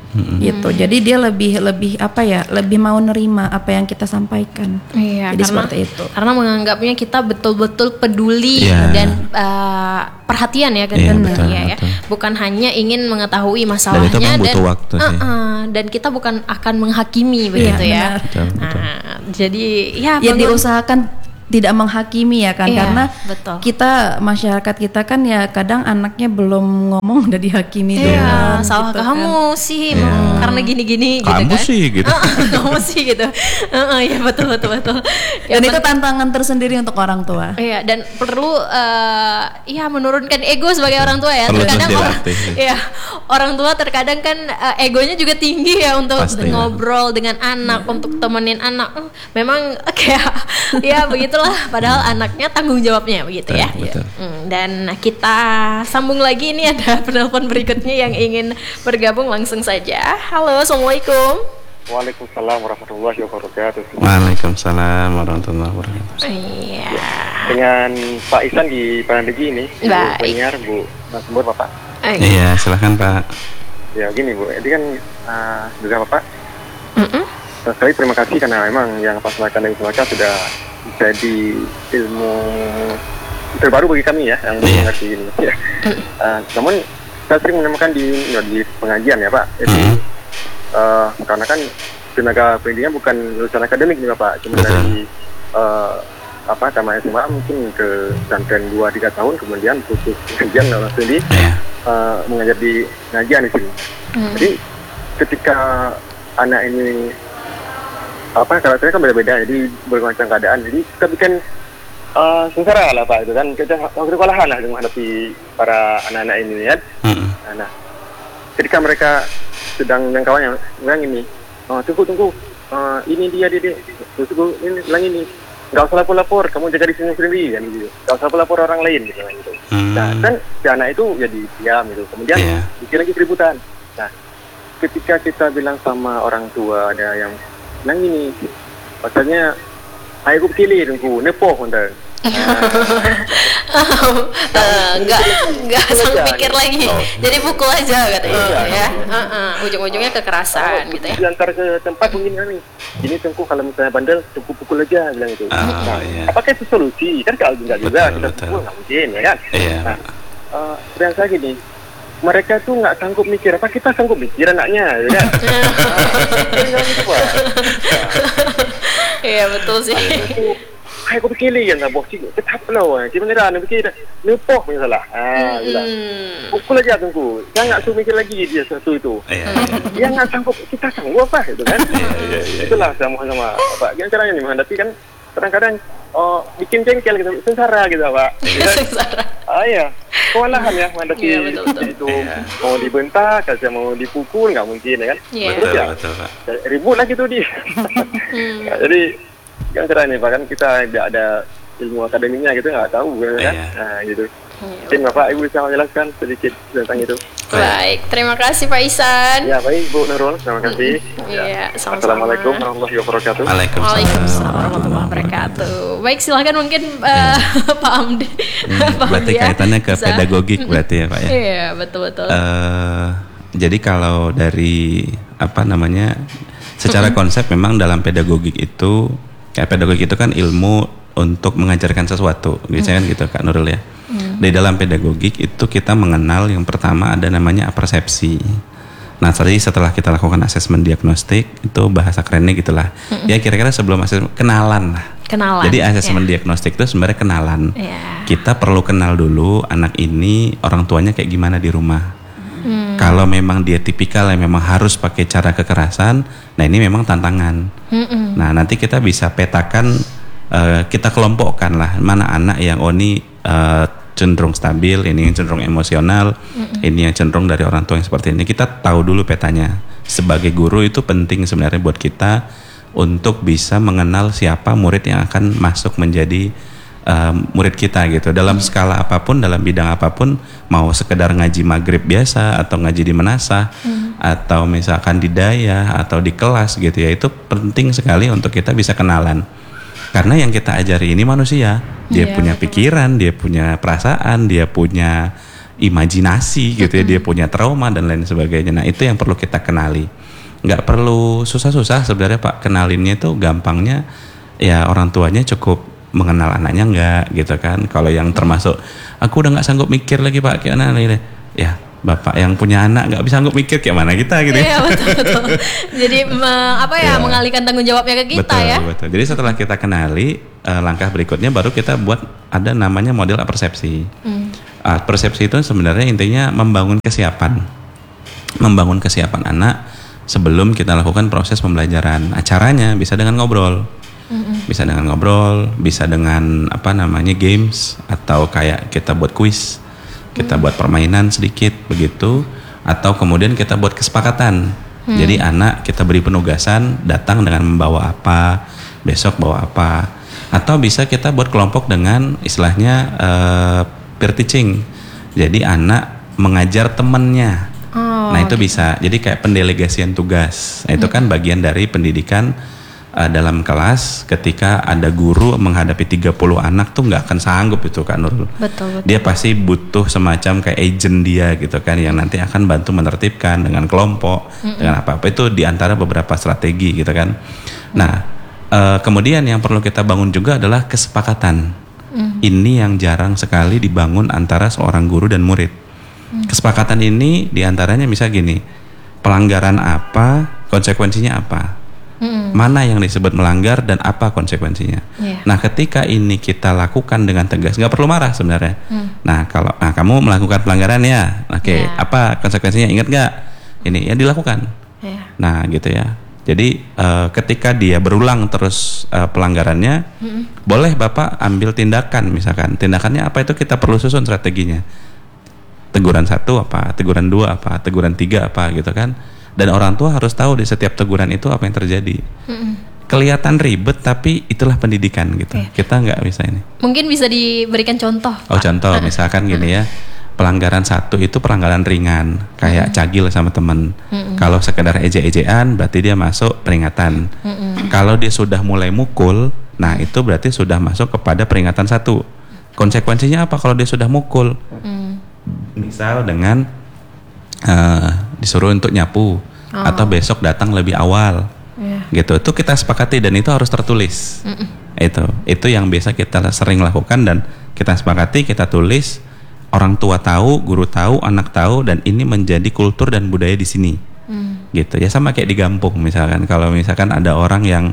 S3: hmm. gitu. Jadi dia lebih lebih apa ya, lebih mau nerima apa yang kita sampaikan.
S2: Iya,
S3: jadi
S2: karena,
S3: seperti itu.
S2: Karena menganggapnya kita betul-betul peduli
S1: yeah.
S2: dan uh, perhatian ya kan,
S1: yeah,
S2: benar
S1: betul,
S2: ya,
S1: betul.
S2: ya. Bukan hanya ingin mengetahui masalahnya
S1: dan, itu butuh
S2: dan
S1: waktu
S2: uh,
S1: sih.
S2: uh, dan kita bukan akan menghakimi begitu
S3: yeah,
S2: ya.
S1: Betul, betul.
S2: Nah, jadi ya,
S3: ya diusahakan tidak menghakimi ya kan,
S2: iya,
S3: karena
S2: betul.
S3: kita masyarakat kita kan ya kadang anaknya belum ngomong udah dihakimi
S2: iya,
S3: duluan,
S2: salah
S3: gitu
S2: kamu
S3: kan.
S2: sih
S1: Iya.
S2: karena gini-gini gitu
S1: Kamu
S2: kan.
S1: sih gitu.
S2: Kamu sih gitu. Uh, uh, ya betul betul betul.
S3: Dan itu tantangan tersendiri untuk orang tua.
S2: Iya, dan perlu uh, ya menurunkan ego sebagai orang tua ya.
S1: Perlu
S2: Terkadang orang,
S1: dilatih.
S2: ya, orang tua terkadang kan uh, egonya juga tinggi ya untuk
S1: Pasti,
S2: ngobrol
S1: ya.
S2: dengan anak, untuk temenin anak. Uh, memang kayak ya begitulah, padahal anaknya tanggung jawabnya begitu ya.
S1: Betul.
S2: Hmm, dan kita sambung lagi, ini ada penelpon berikutnya yang ingin bergabung, langsung saja. Halo, assalamualaikum.
S5: Waalaikumsalam warahmatullahi wabarakatuh.
S1: Waalaikumsalam warahmatullahi wabarakatuh.
S2: Iya.
S5: Dengan Pak Ihsan di Parandegi ini,
S2: Baik.
S5: Bu Penyiar, Bu Mas Mbur, Bapak.
S1: Iya, silakan Pak.
S5: Ya gini Bu, jadi kan uh, juga Bapak.
S2: Mm-mm.
S5: Sekali terima kasih karena memang yang Pak Selakan dan Selakan sudah jadi ilmu terbaru bagi kami ya, yang
S1: Iya.
S5: mengerti ini. Ya. Uh, namun saya sering menemukan di ya, di pengajian ya Pak. Jadi
S1: Mm.
S5: uh, karena kan tenaga pendidikan bukan lulusan akademik nih Bapak, cuma
S1: Betul.
S5: dari uh, apa tamat S M A mungkin ke pesantren dua tiga tahun, kemudian putus pengajian langsung di
S1: Iya.
S5: uh, mengajar di pengajian di sini.
S2: Hmm.
S5: Jadi ketika anak ini apa karakternya kan beda-beda, jadi bermacam keadaan, jadi kita bikin uh, sengsara lah Pak, itu kan kita waktu kewalahan lah menghadapi para anak-anak ini ya.
S1: Mm.
S5: Nah, ketika mereka sedang yang kawannya bilang ini, oh, tunggu tunggu, uh, ini dia dia, dia. tunggu ini bilang ini, nggak usah lapor-lapor, kamu jaga di sini sendiri kan gitu, nggak usah lapor orang lain gitu kan gitu.
S1: Hmm.
S5: Nah, kan si anak itu jadi diam gitu, kemudian
S1: Iya.
S5: bikin lagi keributan. Nah, ketika kita bilang sama orang tua ada yang bilang ini, maksudnya ayo gue pilih tunggu nepoh konten.
S2: Uh, enggak enggak sang pikir lagi, jadi pukul aja katanya
S5: Iya.
S2: ya. Uh-uh. Ujung-ujungnya kekerasan gitu ya.
S5: Diantar ke tempat mungkin nih, ini tunggu kalau misalnya bandel tunggu pukul aja bilang itu.
S1: Oh,
S5: Nah,
S1: iya.
S5: apakah itu solusi? Kan kalau enggak juga
S1: Betul,
S5: kita
S1: betul.
S5: pukul nggak mungkin ya kan.
S1: Iya.
S5: Nah, uh, yang saya gini, mereka tuh nggak sanggup mikir, apa kita sanggup mikir anaknya, ya kan? Nah, gitu, Pak.
S2: Iya betul sih.
S5: Hai aku fikir lagi kan bos cik tetap lah gimana dah nak fikir nepoh misalnya ah gila pukul aja tunggu jangan suruh mikir lagi dia satu itu
S1: Iya.
S5: dia nggak sanggup kita sanggup apa itu kan
S1: Iya, iya, iya.
S5: itulah sama-sama Pak gimana caranya nih menghadapi kan kadang-kadang oh bikin jengkel gitu sengsara gitu Pak
S2: Sengsara.
S5: ah iya kewalahan ya menghadapi
S2: Iya, betul, betul.
S5: itu
S1: Iya.
S5: mau dibentak kalau mau dipukul nggak mungkin ya kan
S2: Iya.
S5: terus
S1: Betul,
S5: ya
S1: betul Pak.
S5: ribut lagi tuh dia.
S2: Hmm.
S5: Ya, jadi yang cerah nih Pak kan kita tidak ada ilmu akademiknya gitu nggak tahu kan.
S1: Iya.
S5: Nah gitu. Mungkin Bapak Ibu bisa menjelaskan sedikit tentang itu.
S2: Baik, terima kasih Pak Ihsan.
S5: Ya baik Bu Nurul, terima kasih.
S2: Iya, sama-sama.
S5: Assalamualaikum warahmatullahi wabarakatuh.
S1: Waalaikumsalam.
S2: Waalaikumsalam warahmatullahi wabarakatuh. Baik, silakan mungkin uh, Pak Amdi.
S1: Hmm,
S2: Pak
S1: berarti
S2: Amdi ya,
S1: kaitannya ke
S2: bisa.
S1: pedagogik berarti ya Pak ya.
S2: Iya, betul betul.
S1: Eh, jadi kalau dari apa namanya secara konsep memang dalam pedagogik itu kayak pedagogik itu kan ilmu untuk mengajarkan sesuatu biasanya kan gitu Kak Nurul ya. Di dalam pedagogik itu kita mengenal yang pertama ada namanya persepsi. Nah tadi setelah kita lakukan asesmen diagnostik itu bahasa kerennya gitulah ya kira-kira sebelum asesmen kenalan lah.
S2: Kenalan.
S1: Jadi asesmen
S2: ya.
S1: diagnostik itu sebenarnya kenalan.
S2: Ya.
S1: Kita perlu kenal dulu anak ini orang tuanya kayak gimana di rumah. Hmm. Kalau memang dia tipikal yang memang harus pakai cara kekerasan, nah ini memang tantangan. Hmm-mm. Nah nanti kita bisa petakan, uh, kita kelompokkan lah mana anak yang oh ini uh, cenderung stabil, ini yang cenderung emosional, hmm. ini yang cenderung dari orang tua yang seperti ini. Kita tahu dulu petanya. Sebagai guru itu penting sebenarnya buat kita untuk bisa mengenal siapa murid yang akan masuk menjadi Uh, murid kita gitu dalam hmm. skala apapun, dalam bidang apapun, mau sekedar ngaji maghrib biasa atau ngaji di menasah hmm. atau misalkan di daya atau di kelas gitu ya, itu penting sekali untuk kita bisa kenalan karena yang kita ajari ini manusia, dia
S2: yeah,
S1: punya
S2: betul.
S1: pikiran, dia punya perasaan, dia punya imajinasi gitu ya, dia punya trauma dan lain sebagainya. Nah itu yang perlu kita kenali. Nggak perlu susah-susah sebenarnya Pak, kenalinnya itu gampangnya ya orang tuanya cukup mengenal anaknya nggak gitu kan. Kalau yang termasuk aku udah nggak sanggup mikir lagi Pak kayak anak ya bapak yang punya anak nggak bisa sanggup mikir kayak mana kita gitu ya.
S2: Iya betul betul. Jadi me, apa ya, ya mengalihkan tanggung jawabnya ke kita
S1: betul,
S2: ya.
S1: Betul. Jadi setelah kita kenali uh, langkah berikutnya baru kita buat ada namanya model persepsi. Hmm. Uh, persepsi itu sebenarnya intinya membangun kesiapan, membangun kesiapan anak sebelum kita lakukan proses pembelajaran. Acaranya bisa dengan ngobrol, hmm. bisa dengan ngobrol, bisa dengan apa namanya games atau kayak kita buat kuis. Kita hmm. buat permainan sedikit begitu, atau kemudian kita buat kesepakatan. Hmm. Jadi anak kita beri penugasan datang dengan membawa apa, besok bawa apa, atau bisa kita buat kelompok dengan istilahnya uh, peer teaching. Jadi anak mengajar temannya. Oh, nah itu okay. bisa. Jadi kayak pendelegasian tugas. Nah, itu hmm. kan bagian dari pendidikan. Uh, dalam kelas ketika ada guru menghadapi tiga puluh anak tuh nggak akan sanggup itu Kak Nurul.
S2: Betul, betul.
S1: Dia pasti butuh semacam kayak agent dia gitu kan yang nanti akan bantu menertibkan dengan kelompok, mm-mm. dengan apa-apa itu diantara beberapa strategi gitu kan. Mm. Nah uh, kemudian yang perlu kita bangun juga adalah kesepakatan. Mm. Ini yang jarang sekali dibangun antara seorang guru dan murid. Mm. Kesepakatan ini diantaranya misal gini, pelanggaran apa, konsekuensinya apa. Hmm. Mana yang disebut melanggar dan apa konsekuensinya. Yeah. Nah, ketika ini kita lakukan dengan tegas, nggak perlu marah sebenarnya. Hmm. Nah, kalau nah, kamu melakukan pelanggaran ya, oke, okay, yeah. apa konsekuensinya? Ingat nggak? Ini yang dilakukan. Yeah. Nah, gitu ya. Jadi uh, ketika dia berulang terus uh, pelanggarannya, hmm. boleh Bapak ambil tindakan, misalkan tindakannya apa itu kita perlu susun strateginya. Teguran satu apa, teguran dua apa, teguran tiga apa, gitu kan. Dan orang tua harus tahu di setiap teguran itu apa yang terjadi. Mm-mm. Kelihatan ribet tapi itulah pendidikan gitu. Okay. Kita nggak bisa ini.
S2: Mungkin bisa diberikan contoh.
S1: Oh Pak. Contoh, uh. misalkan gini ya, pelanggaran satu itu pelanggaran ringan, kayak mm. cagil sama temen. Mm-mm. Kalau sekedar ejek-ejekan, berarti dia masuk peringatan. Mm-mm. Kalau dia sudah mulai mukul, nah itu berarti sudah masuk kepada peringatan satu. Konsekuensinya apa kalau dia sudah mukul? Mm. Misal dengan Uh, disuruh untuk nyapu oh. atau besok datang lebih awal, yeah. gitu. Itu kita sepakati dan itu harus tertulis. Mm-mm. Itu, itu yang biasa kita sering lakukan dan kita sepakati, kita tulis. Orang tua tahu, guru tahu, anak tahu, dan ini menjadi kultur dan budaya di sini. Mm. Gitu ya, sama kayak di kampung misalkan. Kalau misalkan ada orang yang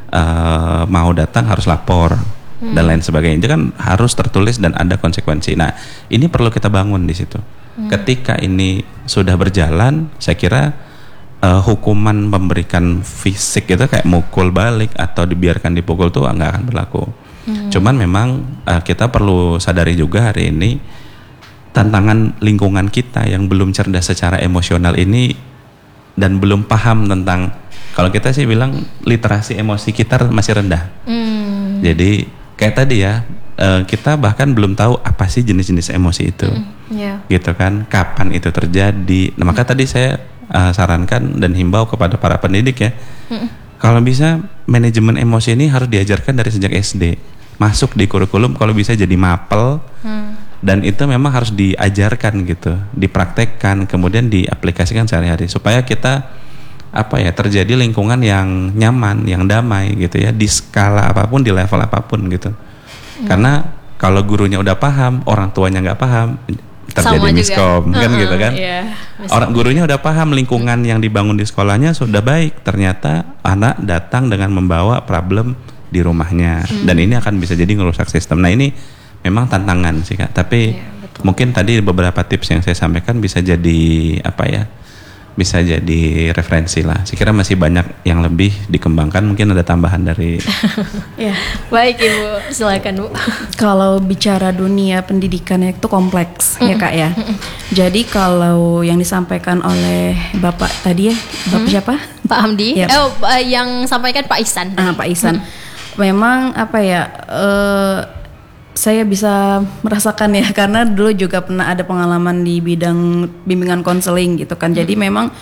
S1: uh, mau datang harus lapor mm. dan lain sebagainya, itu kan harus tertulis dan ada konsekuensi. Nah, ini perlu kita bangun di situ. Hmm. Ketika ini sudah berjalan, saya kira uh, hukuman memberikan fisik itu kayak mukul balik atau dibiarkan dipukul tuh nggak akan berlaku. Hmm. Cuman memang uh, kita perlu sadari juga hari ini tantangan lingkungan kita yang belum cerdas secara emosional ini dan belum paham tentang, kalau kita sih bilang literasi emosi kita masih rendah. Hmm. Jadi kayak tadi ya, uh, kita bahkan belum tahu apa sih jenis-jenis emosi itu. Hmm. Yeah. Gitu kan, kapan itu terjadi. Nah maka mm. tadi saya uh, sarankan dan himbau kepada para pendidik ya, mm. kalau bisa manajemen emosi ini harus diajarkan dari sejak S D, masuk di kurikulum, kalau bisa jadi mapel, mm. dan itu memang harus diajarkan gitu, dipraktekkan, kemudian diaplikasikan sehari-hari supaya kita apa ya terjadi lingkungan yang nyaman, yang damai gitu ya, di skala apapun, di level apapun gitu. Mm. Karena kalau gurunya udah paham, orang tuanya nggak paham, terjadi miskom kan uh-uh, gitu kan. Yeah, orang gurunya udah paham lingkungan yang dibangun di sekolahnya sudah baik, ternyata anak datang dengan membawa problem di rumahnya hmm. dan ini akan bisa jadi ngerusak sistem. Nah ini memang tantangan sih Kak, tapi yeah, mungkin tadi beberapa tips yang saya sampaikan bisa jadi apa ya, bisa jadi referensi lah. Saya kira masih banyak yang lebih dikembangkan, mungkin ada tambahan dari
S2: ya. Baik Ibu, silakan Bu.
S3: Kalau bicara dunia pendidikan itu kompleks mm-mm. ya Kak ya. Mm-mm. Jadi kalau yang disampaikan oleh Bapak tadi ya, Bapak mm. siapa?
S2: Pak Hamdi. Yep. Oh, yang sampaikan Pak Ihsan.
S3: Ah, Pak Ihsan. Mm. Memang apa ya, uh, saya bisa merasakan ya, karena dulu juga pernah ada pengalaman di bidang bimbingan konseling gitu kan. Jadi hmm. memang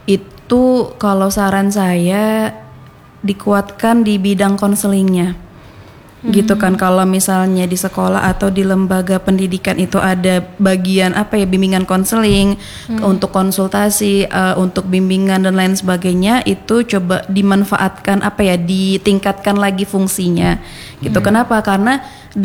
S3: itu kalau saran saya dikuatkan di bidang konselingnya. gitu kan. Kalau misalnya di sekolah atau di lembaga pendidikan itu ada bagian apa ya, bimbingan konseling, hmm. untuk konsultasi, uh, untuk bimbingan dan lain sebagainya, itu coba dimanfaatkan apa ya, ditingkatkan lagi fungsinya gitu. Hmm. Kenapa? Karena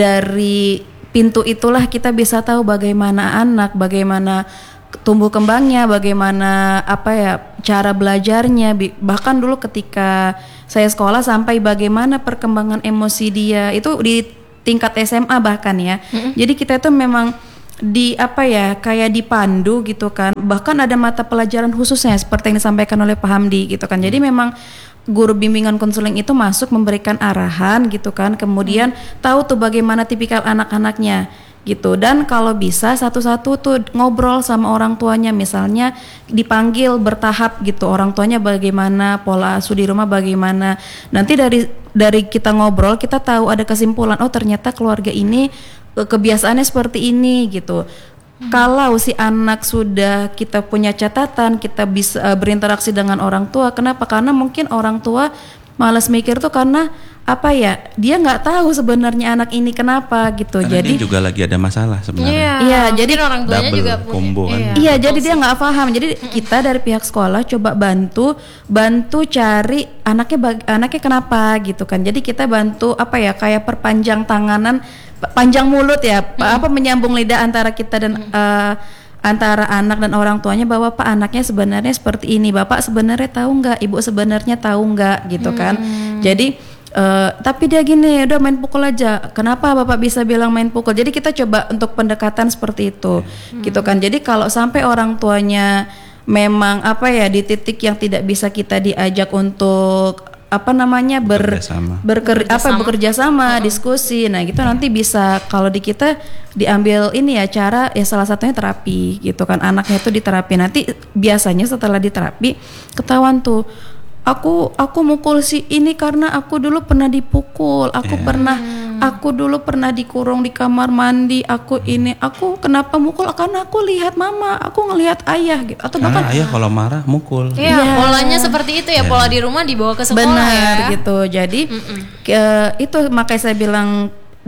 S3: dari pintu itulah kita bisa tahu bagaimana anak, bagaimana tumbuh kembangnya, bagaimana apa ya cara belajarnya. Bahkan dulu ketika saya sekolah sampai bagaimana perkembangan emosi dia itu di tingkat S M A bahkan ya. Mm-hmm. Jadi kita itu memang di apa ya kayak dipandu gitu kan. Bahkan ada mata pelajaran khususnya seperti yang disampaikan oleh Pak Hamdi gitu kan. Jadi memang guru bimbingan konseling itu masuk memberikan arahan gitu kan. Kemudian mm. tahu tuh bagaimana tipikal anak-anaknya gitu. Dan kalau bisa satu-satu tuh ngobrol sama orang tuanya, misalnya dipanggil bertahap gitu, orang tuanya bagaimana, pola asuh di rumah bagaimana. Nanti dari dari kita ngobrol kita tahu ada kesimpulan, oh ternyata keluarga ini kebiasaannya seperti ini gitu. Hmm. Kalau si anak sudah kita punya catatan, kita bisa berinteraksi dengan orang tua. Kenapa? Karena mungkin orang tua malas mikir tuh karena apa ya, dia nggak tahu sebenarnya anak ini kenapa gitu.
S1: Karena
S3: jadi
S1: dia juga lagi ada masalah sebenarnya.
S2: Iya,
S3: iya jadi
S2: orang tuanya
S1: double
S2: juga
S1: combo kan.
S3: Iya, iya jadi dia nggak paham. Jadi kita dari pihak sekolah coba bantu bantu cari anaknya bag- anaknya kenapa gitu kan. Jadi kita bantu apa ya, kayak perpanjang tanganan, panjang mulut ya, mm-hmm. apa menyambung lidah antara kita dan mm-hmm. uh, antara anak dan orang tuanya, bahwa Pak anaknya sebenarnya seperti ini, Bapak sebenarnya tahu nggak, Ibu sebenarnya tahu nggak gitu kan. Hmm. Jadi uh, tapi dia gini, udah main pukul aja. Kenapa Bapak bisa bilang main pukul? Jadi kita coba untuk pendekatan seperti itu, hmm. gitu kan. Jadi kalau sampai orang tuanya memang apa ya di titik yang tidak bisa kita diajak untuk apa namanya ber berker,
S2: bekerja
S3: apa
S2: sama.
S3: bekerja sama, uh-huh. diskusi. Nah, gitu nanti bisa kalau di kita diambil ini ya cara ya salah satunya terapi gitu kan. Anaknya itu diterapi. Nanti biasanya setelah diterapi ketahuan tuh, aku aku mukul si ini karena aku dulu pernah dipukul, aku yeah. pernah aku dulu pernah dikurung di kamar mandi, aku ini aku kenapa mukul karena aku lihat mama, aku ngelihat ayah gitu. Atau
S1: karena
S3: bahkan
S1: ayah kalau marah mukul.
S2: Iya, yeah. polanya seperti itu ya, yeah. pola di rumah dibawa ke sekolah.
S3: Benar
S2: ya.
S3: gitu. Jadi ke, itu makanya saya bilang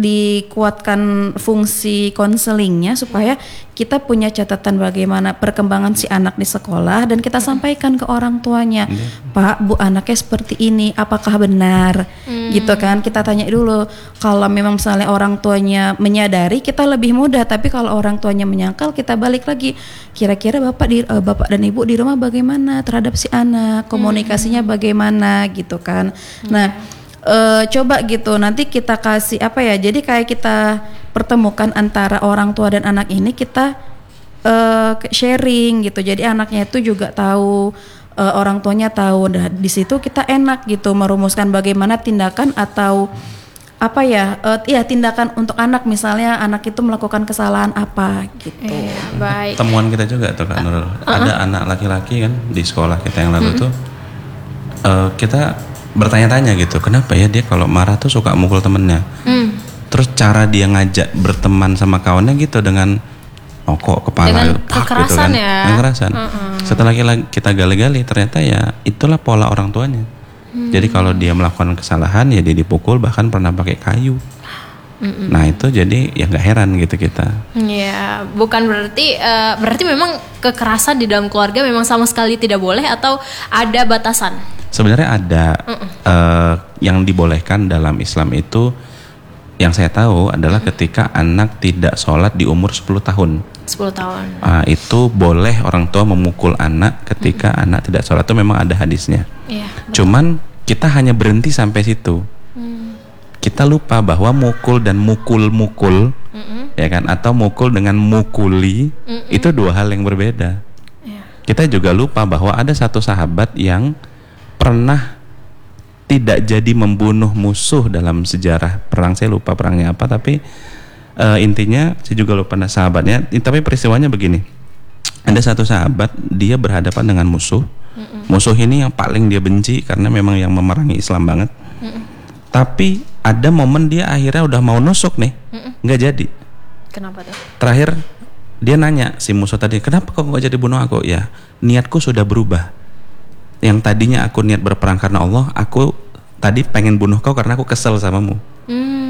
S3: dikuatkan fungsi konselingnya supaya kita punya catatan bagaimana perkembangan si anak di sekolah dan kita sampaikan ke orang tuanya, hmm. Pak, Bu, anaknya seperti ini, apakah benar? Hmm. Gitu kan, kita tanya dulu. Kalau memang misalnya orang tuanya menyadari, kita lebih mudah. Tapi kalau orang tuanya menyangkal, kita balik lagi. Kira-kira bapak di uh, bapak dan ibu di rumah bagaimana terhadap si anak? Komunikasinya hmm. bagaimana? Gitu kan. Hmm. Nah. Uh, coba gitu nanti kita kasih apa ya, jadi kayak kita pertemukan antara orang tua dan anak ini, kita uh, sharing gitu, jadi anaknya itu juga tahu, uh, orang tuanya tahu. Nah, di situ kita enak gitu merumuskan bagaimana tindakan atau apa ya, uh, ya tindakan untuk anak, misalnya anak itu melakukan kesalahan apa gitu.
S2: Iya, baik.
S1: Temuan kita juga tuh Kak Nurul, uh-uh. ada anak laki-laki kan di sekolah kita yang lalu hmm. tuh uh, kita bertanya-tanya gitu, kenapa ya dia kalau marah tuh suka mukul temennya. Hmm. Terus cara dia ngajak berteman sama kawannya gitu dengan nokok kepala,
S2: dengan
S1: pak gitu kan,
S2: ya.
S1: kekerasan. Uh-uh. Setelah kita gali-gali ternyata ya itulah pola orang tuanya. Hmm. Jadi kalau dia melakukan kesalahan ya dia dipukul, bahkan pernah pakai kayu. Mm-mm. Nah itu jadi ya nggak heran gitu kita.
S2: Ya, bukan berarti uh, berarti memang kekerasan di dalam keluarga memang sama sekali tidak boleh atau ada batasan?
S1: Sebenarnya ada uh, yang dibolehkan dalam Islam itu, yang saya tahu adalah Mm-mm. ketika anak tidak sholat di umur sepuluh tahun.
S2: sepuluh tahun.
S1: Uh, itu boleh orang tua memukul anak ketika Mm-mm. anak tidak sholat, itu memang ada hadisnya. Yeah, cuman kita hanya berhenti sampai situ. Mm. Kita lupa bahwa mukul dan mukul-mukul, Mm-mm. ya kan, atau mukul dengan mukuli, Mm-mm. itu dua hal yang berbeda. Yeah. Kita juga lupa bahwa ada satu sahabat yang pernah tidak jadi membunuh musuh dalam sejarah perang, saya lupa perangnya apa, tapi uh, intinya saya juga lupa sahabatnya. Tapi peristiwanya begini, ada satu sahabat dia berhadapan dengan musuh. Mm-mm. Musuh ini yang paling dia benci karena memang yang memerangi Islam banget. Mm-mm. Tapi ada momen dia akhirnya udah mau nusuk nih, Mm-mm. nggak jadi.
S2: Kenapa tuh?
S1: Terakhir dia nanya si musuh tadi, kenapa kok nggak jadi bunuh aku? Ya niatku sudah berubah. Yang tadinya aku niat berperang karena Allah, aku tadi pengen bunuh kau karena aku kesel samamu. Hmm.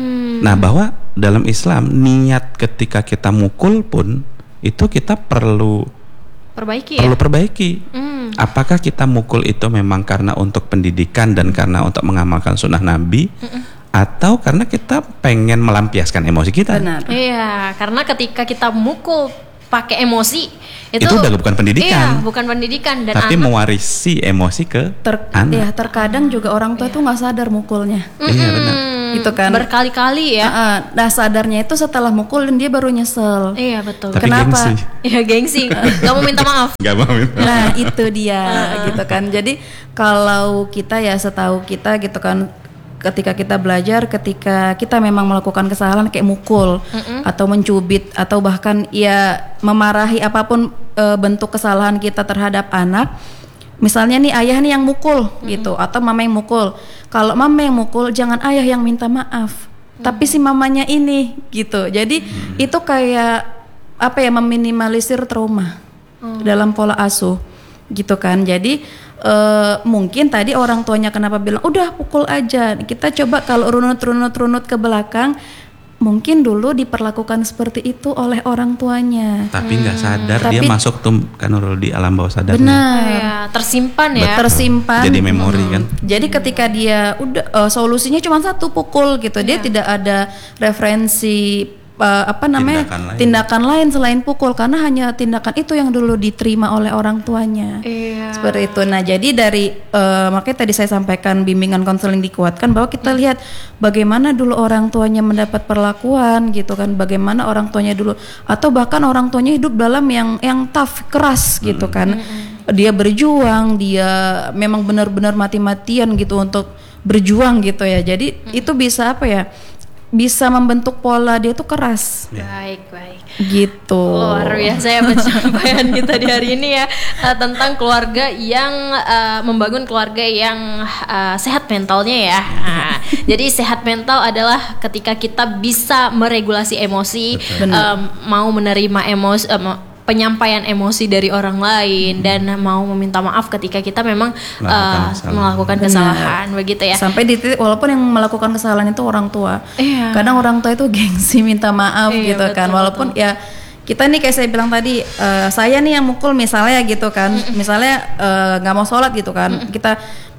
S1: Nah, bahwa dalam Islam niat ketika kita mukul pun itu kita perlu
S2: perbaiki
S1: perlu
S2: ya?
S1: perbaiki.
S2: Mm.
S1: Apakah kita mukul itu memang karena untuk pendidikan dan karena untuk mengamalkan sunnah Nabi, Mm-mm. atau karena kita pengen melampiaskan emosi kita?
S3: Benar.
S2: Iya, karena ketika kita mukul pakai emosi itu,
S1: itu udah bukan pendidikan.
S2: Iya, bukan pendidikan dan
S1: tapi
S2: anak,
S1: mewarisi emosi ke
S3: Ter,
S1: anak.
S3: ya terkadang juga orang tua
S2: iya.
S3: tuh nggak sadar mukulnya.
S1: Iya benar.
S3: Itu kan
S2: berkali-kali ya.
S3: Uh, nah sadarnya itu setelah mukul dan dia baru nyesel.
S2: Iya betul.
S1: Tapi
S3: Kenapa?
S1: gengsi.
S2: Iya gengsi. Gak mau minta maaf.
S1: Gak mau minta.
S3: Nah itu dia gitu kan. Jadi kalau kita ya setahu kita gitu kan, ketika kita belajar, ketika kita memang melakukan kesalahan kayak mukul Mm-mm. atau mencubit atau bahkan ya memarahi apapun e, bentuk kesalahan kita terhadap anak. Misalnya nih ayah nih yang mukul Mm-mm. gitu atau mama yang mukul. Kalau mama yang mukul jangan ayah yang minta maaf. Mm. Tapi si mamanya ini gitu. Jadi mm. itu kayak apa ya, meminimalisir trauma mm. dalam pola asuh gitu kan. Jadi Uh, mungkin tadi orang tuanya kenapa bilang udah pukul aja. Kita coba kalau runut-runut-runut ke belakang, mungkin dulu diperlakukan seperti itu oleh orang tuanya.
S1: Tapi nggak sadar
S3: Tapi,
S1: dia masuk tuh kan Nurul di alam bawah sadarnya.
S3: Benar.
S2: Ya, tersimpan ya.
S3: Tersimpan.
S1: Jadi memori kan.
S3: Jadi ketika dia udah uh, solusinya cuma satu, pukul gitu. Dia
S2: Ya.
S3: tidak ada referensi uh, apa namanya
S1: Tindakan lain.
S3: tindakan lain selain pukul, karena hanya tindakan itu yang dulu diterima oleh orang tuanya.
S2: Iya.
S3: Seperti itu. Nah, jadi dari uh, makanya tadi saya sampaikan bimbingan konseling dikuatkan bahwa kita lihat bagaimana dulu orang tuanya mendapat perlakuan gitu kan, bagaimana orang tuanya dulu atau bahkan orang tuanya hidup dalam yang yang tough, keras gitu kan. Hmm. Dia berjuang, dia memang benar-benar mati-matian gitu untuk berjuang gitu ya. Jadi hmm. itu bisa apa ya? Bisa membentuk pola dia tuh keras.
S2: Baik, baik.
S3: Gitu.
S2: Luar biasa ya pencapaian kita di hari ini ya, uh, tentang keluarga yang uh, membangun keluarga yang uh, sehat mentalnya ya. Nah, jadi sehat mental adalah ketika kita bisa meregulasi emosi, um, mau menerima emosi, um, penyampaian emosi dari orang lain, hmm. dan mau meminta maaf ketika kita memang melakukan, uh, kesalahan. melakukan kesalahan. Benar. Begitu ya.
S3: Sampai di titik walaupun yang melakukan kesalahan itu orang tua.
S2: Iya.
S3: Kadang orang tua itu gengsi minta maaf
S2: iya,
S3: gitu
S2: betul,
S3: kan. Walaupun betul. ya kita nih kayak saya bilang tadi, uh, saya nih yang mukul misalnya gitu kan. Mm-mm. Misalnya nggak uh, mau sholat gitu kan. Mm-mm. Kita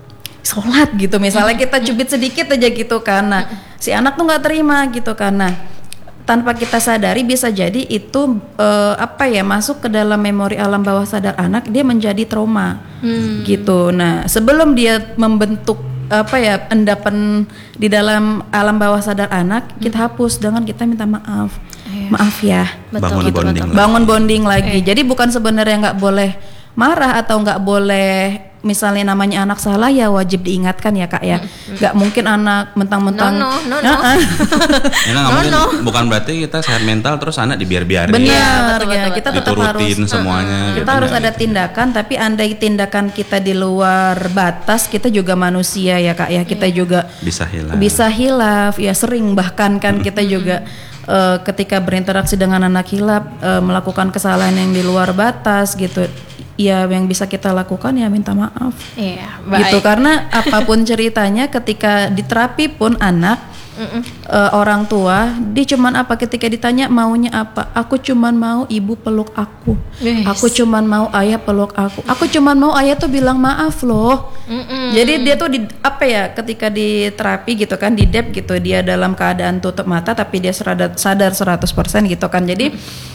S3: sholat gitu misalnya, kita cubit sedikit aja gitu kan. Nah, si anak tuh nggak terima gitu kan. Nah, tanpa kita sadari bisa jadi itu uh, apa ya, masuk ke dalam memori alam bawah sadar anak, dia menjadi trauma hmm. gitu. Nah sebelum dia membentuk apa ya endapan di dalam alam bawah sadar anak, hmm. kita hapus dengan kita minta maaf, eh. maaf ya,
S1: betul, bangun
S3: gitu,
S1: bonding,
S3: betul. bangun bonding lagi.
S2: Eh.
S3: Jadi bukan sebenarnya nggak boleh marah atau nggak boleh, misalnya namanya anak salah ya wajib diingatkan ya kak ya, nggak mm-hmm. mungkin anak mentang-mentang
S2: no no no no,
S1: ya, no, mungkin,
S2: no.
S1: bukan berarti kita sehat mental terus anak dibiar-biarin.
S3: Benar
S2: ya, betul,
S3: ya,
S2: betul,
S3: kita
S2: betul.
S3: tetap harus
S1: semuanya.
S3: kita
S1: gitu,
S3: harus
S1: enggak,
S3: ada
S1: gitu.
S3: tindakan, tapi andai tindakan kita di luar batas, kita juga manusia ya kak ya, kita yeah. juga
S1: bisa hilaf.
S3: Bisa hilaf ya, sering bahkan kan kita juga uh, ketika berinteraksi dengan anak hilaf uh, melakukan kesalahan yang di luar batas gitu. Ya yang bisa kita lakukan ya minta maaf.
S2: Iya,
S3: gitu, karena apapun ceritanya ketika di terapi pun anak uh, orang tua dia cuman apa, ketika ditanya maunya apa, aku cuman mau ibu peluk aku, yes. aku cuman mau ayah peluk aku, aku cuman mau ayah tuh bilang maaf loh. Mm-mm. Jadi dia tuh di apa ya, ketika di terapi gitu kan, di dep gitu, dia dalam keadaan tutup mata tapi dia sadar sadar seratus persen gitu kan. Jadi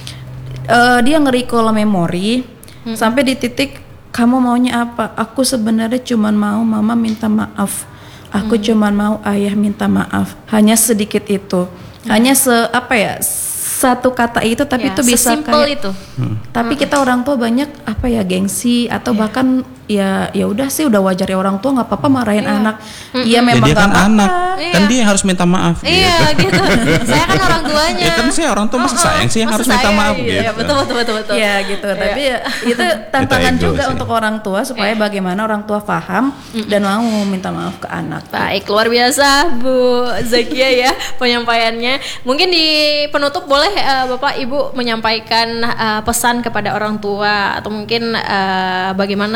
S3: uh, dia nge-recall memori Hmm. sampai di titik, kamu maunya apa? Aku sebenarnya cuman mau mama minta maaf. Aku hmm. cuman mau ayah minta maaf. Hanya sedikit itu. Hmm. Hanya se apa ya? Satu kata itu tapi ya, itu bisa kayak
S2: itu.
S1: Hmm.
S3: Tapi kita orang tua banyak apa ya, gengsi atau yeah. bahkan ya ya udah sih, udah wajar ya orang tua nggak apa-apa marahin yeah. anak. Iya
S1: Ya,
S3: memang
S1: dia kan
S3: apa-apa.
S1: anak,
S2: Iya.
S1: kan dia yang harus minta maaf.
S2: Iya gitu. Saya kan orang tuanya.
S1: Ya kan saya orang tua masa sayang sih yang harus minta maaf
S2: iya,
S1: gitu.
S2: Iya betul betul betul betul.
S3: Iya gitu. Tapi ya, itu tantangan
S1: Itu ego
S3: juga
S1: sih.
S3: untuk orang tua supaya bagaimana orang tua paham dan mau minta maaf ke anak.
S2: Baik, luar biasa Bu Zakia ya penyampaiannya. Mungkin di penutup boleh uh, Bapak Ibu menyampaikan uh, pesan kepada orang tua, atau mungkin uh, bagaimana nih cara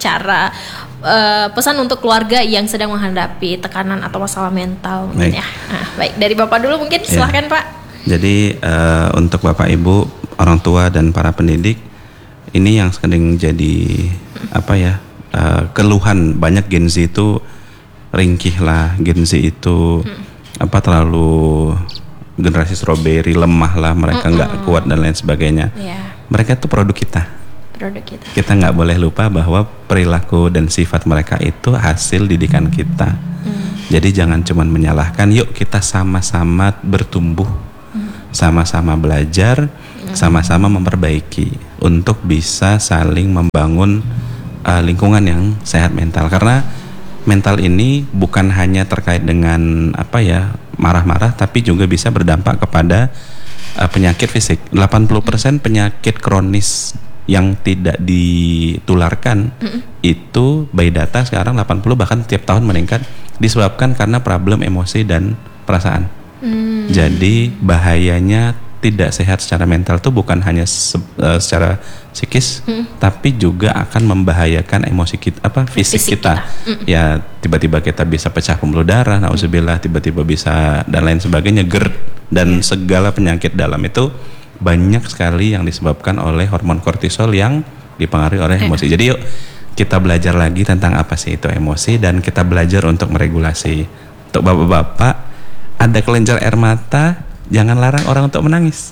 S2: bicara uh, pesan untuk keluarga yang sedang menghadapi tekanan atau masalah mental mungkin ya. Nah, baik dari Bapak dulu mungkin silahkan ya. Pak.
S1: Jadi uh, untuk Bapak Ibu, orang tua dan para pendidik, ini yang sering jadi hmm. apa ya uh, keluhan banyak Gen Z itu ringkih lah, Gen Z itu hmm. apa terlalu generasi strawberry, lemah lah, mereka nggak mm-mm. kuat dan lain sebagainya. Yeah. Mereka itu produk kita. Produk kita. Kita nggak boleh lupa bahwa perilaku dan sifat mereka itu hasil didikan kita. Mm. Jadi jangan cuma menyalahkan. Yuk kita sama-sama bertumbuh, mm. sama-sama belajar, mm. sama-sama memperbaiki untuk bisa saling membangun uh, lingkungan yang sehat mental. Karena mental ini bukan hanya terkait dengan apa ya marah-marah, tapi juga bisa berdampak kepada uh, penyakit fisik. delapan puluh persen penyakit kronis yang tidak ditularkan mm-hmm. itu by data sekarang delapan puluh bahkan tiap tahun meningkat disebabkan karena problem emosi dan perasaan. Mm. Jadi bahayanya tidak sehat secara mental itu bukan hanya se- uh, secara psikis, hmm. tapi juga akan membahayakan emosi kita, apa fisik, fisik kita. kita. Hmm. Ya tiba-tiba kita bisa pecah pembuluh darah, nauzubillah, tiba-tiba bisa dan lain sebagainya, GERD dan yeah. segala penyakit dalam itu banyak sekali yang disebabkan oleh hormon kortisol yang dipengaruhi oleh emosi. Yeah. Jadi yuk kita belajar lagi tentang apa sih itu emosi dan kita belajar untuk meregulasi. Untuk bapak-bapak ada kelenjar air mata, jangan larang orang untuk menangis.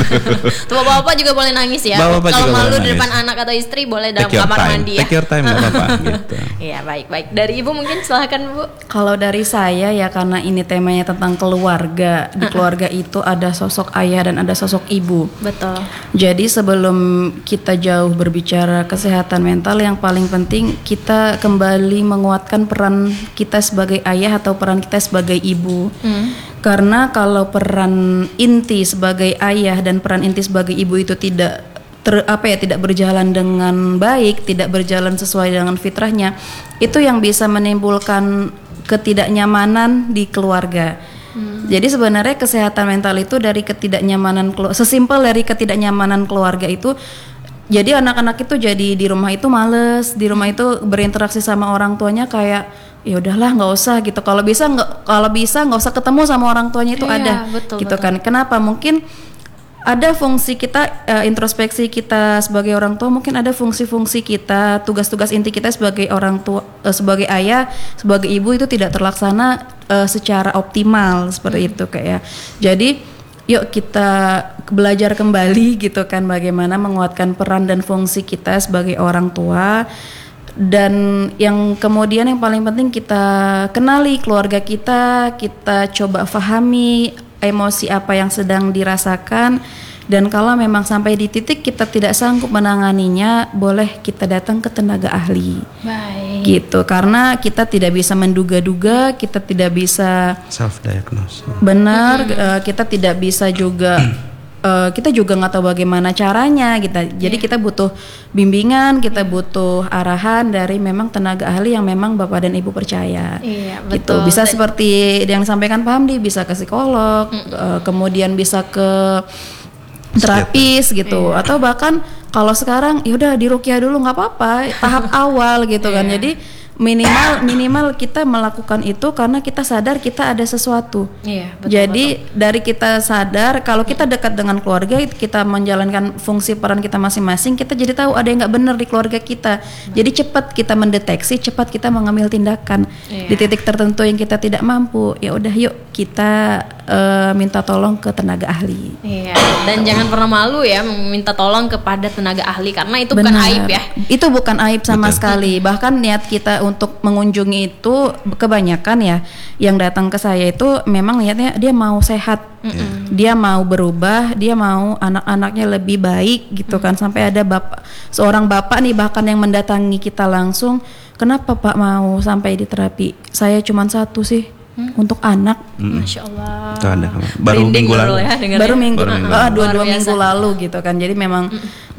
S2: Tuh bapak-bapak juga boleh nangis ya. Kalau malu di depan anak atau istri boleh dalam kamar time. mandi ya.
S1: Take your time nggak apa-apa gitu.
S2: Iya baik-baik. Dari Ibu mungkin silahkan Bu.
S3: Kalau dari saya ya karena ini temanya tentang keluarga. Di keluarga itu ada sosok ayah dan ada sosok ibu.
S2: Betul.
S3: Jadi sebelum kita jauh berbicara kesehatan mental, yang paling penting kita kembali menguatkan peran kita sebagai ayah atau peran kita sebagai ibu. Hmm. Karena kalau peran inti sebagai ayah dan peran inti sebagai ibu itu tidak ter, apa ya tidak berjalan dengan baik, tidak berjalan sesuai dengan fitrahnya, itu yang bisa menimbulkan ketidaknyamanan di keluarga. Hmm. Jadi sebenarnya kesehatan mental itu dari ketidaknyamanan, sesimpel dari ketidaknyamanan keluarga itu. Jadi anak-anak itu jadi di rumah itu males, di rumah itu berinteraksi sama orang tuanya kayak ya udahlah nggak usah gitu. Kalau bisa nggak kalau bisa nggak usah ketemu sama orang tuanya itu iya, ada betul, gitu betul. Kan. Kenapa? Mungkin ada fungsi kita uh, introspeksi kita sebagai orang tua, mungkin ada fungsi-fungsi kita, tugas-tugas inti kita sebagai orang tua, uh, sebagai ayah, sebagai ibu itu tidak terlaksana uh, secara optimal seperti hmm. itu kayak. Jadi yuk kita belajar kembali gitu kan bagaimana menguatkan peran dan fungsi kita sebagai orang tua. Dan yang kemudian yang paling penting kita kenali keluarga kita, kita coba pahami emosi apa yang sedang dirasakan, dan kalau memang sampai di titik kita tidak sanggup menanganinya, boleh kita datang ke tenaga ahli. Baik. Gitu, karena kita tidak bisa menduga-duga, kita tidak bisa
S1: self diagnose.
S3: Benar, mm-hmm. uh, kita tidak bisa juga Uh, kita juga nggak tahu bagaimana caranya kita. Jadi yeah. kita butuh bimbingan, kita butuh arahan dari memang tenaga ahli yang memang Bapak dan Ibu percaya. Iya, betul. Gitu. Bisa seperti yang disampaikan Pak Hamdi, bisa ke psikolog, mm. uh, kemudian bisa ke terapis gitu, yeah. atau bahkan kalau sekarang ya udah diruqyah dulu nggak apa-apa, tahap awal gitu yeah. kan. Jadi minimal minimal kita melakukan itu karena kita sadar kita ada sesuatu. Iya, betul, jadi betul. Dari kita sadar kalau kita dekat dengan keluarga, kita menjalankan fungsi peran kita masing-masing, kita jadi tahu ada yang nggak benar di keluarga kita. Hmm. Jadi cepat kita mendeteksi, cepat kita mengambil tindakan. Iya. Di titik tertentu yang kita tidak mampu, ya udah yuk kita uh, minta tolong ke tenaga ahli.
S2: Iya. Dan jangan pernah malu ya meminta tolong kepada tenaga ahli karena itu benar. Bukan aib ya.
S3: Itu bukan aib sama betul. Sekali. Bahkan niat kita untuk mengunjungi itu kebanyakan ya yang datang ke saya itu memang niatnya dia mau sehat, mm-mm. dia mau berubah, dia mau anak-anaknya lebih baik gitu mm. kan. Sampai ada bapak, seorang bapak nih bahkan yang mendatangi kita langsung, kenapa Pak mau sampai di terapi? Saya cuma satu sih hmm? untuk anak.
S2: Mm. Masya Allah.
S1: Ada, baru minggu lalu,
S3: ya, baru minggu, baru minggu. Uh, dua dua minggu lalu gitu kan. Jadi memang mm.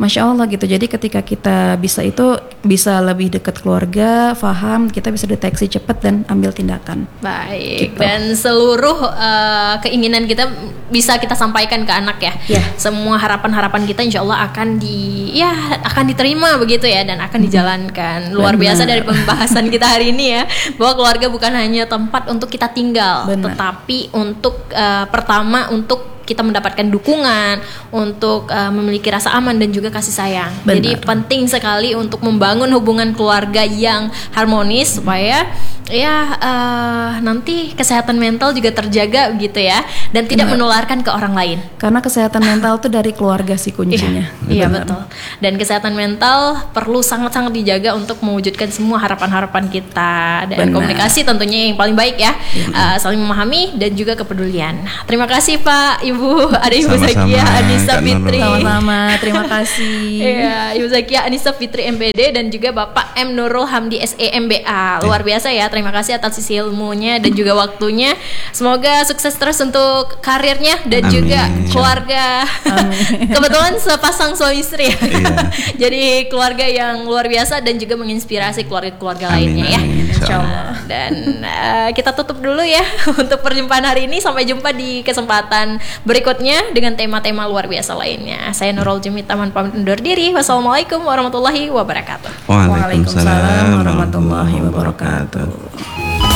S3: Masya Allah gitu. Jadi ketika kita bisa itu bisa lebih dekat keluarga, paham, kita bisa deteksi cepat dan ambil tindakan.
S2: Baik. Gitu. Dan seluruh uh, keinginan kita bisa kita sampaikan ke anak ya. Yeah. Semua harapan-harapan kita insya Allah akan di ya akan diterima begitu ya dan akan dijalankan. Luar Benar. biasa dari pembahasan kita hari ini ya, bahwa keluarga bukan hanya tempat untuk kita tinggal, Benar. tetapi untuk uh, pertama untuk kita mendapatkan dukungan, untuk uh, memiliki rasa aman dan juga kasih sayang. Benar. Jadi penting sekali untuk membangun hubungan keluarga yang harmonis supaya ya uh, nanti kesehatan mental juga terjaga gitu ya, dan tidak Benar. menularkan ke orang lain.
S3: Karena kesehatan mental itu dari keluarga sih kuncinya.
S2: Iya, iya betul. Dan kesehatan mental perlu sangat-sangat dijaga untuk mewujudkan semua harapan-harapan kita, dan Benar. komunikasi tentunya yang paling baik ya, uh, saling memahami dan juga kepedulian. Terima kasih Pak, Ibu, ada Ibu Zakia Anissa Fitri.
S3: Sama-sama, terima kasih.
S2: Iya, Ibu Zakia Anissa Fitri M P D dan juga Bapak M Nurul Hamdi S E M B A. Luar biasa ya. Terima kasih atas isi ilmunya dan juga waktunya. Semoga sukses terus untuk karirnya dan Amin. juga keluarga. Amin. Kebetulan sepasang suami istri. Iya. Jadi keluarga yang luar biasa dan juga menginspirasi keluarga-keluarga lainnya ya. Insyaallah. Dan uh, kita tutup dulu ya untuk perjumpaan hari ini. Sampai jumpa di kesempatan berikutnya dengan tema-tema luar biasa lainnya. Saya Nurul Jumi Taman pamit undur diri. Wassalamualaikum warahmatullahi wabarakatuh.
S1: Waalaikumsalam warahmatullahi wabarakatuh.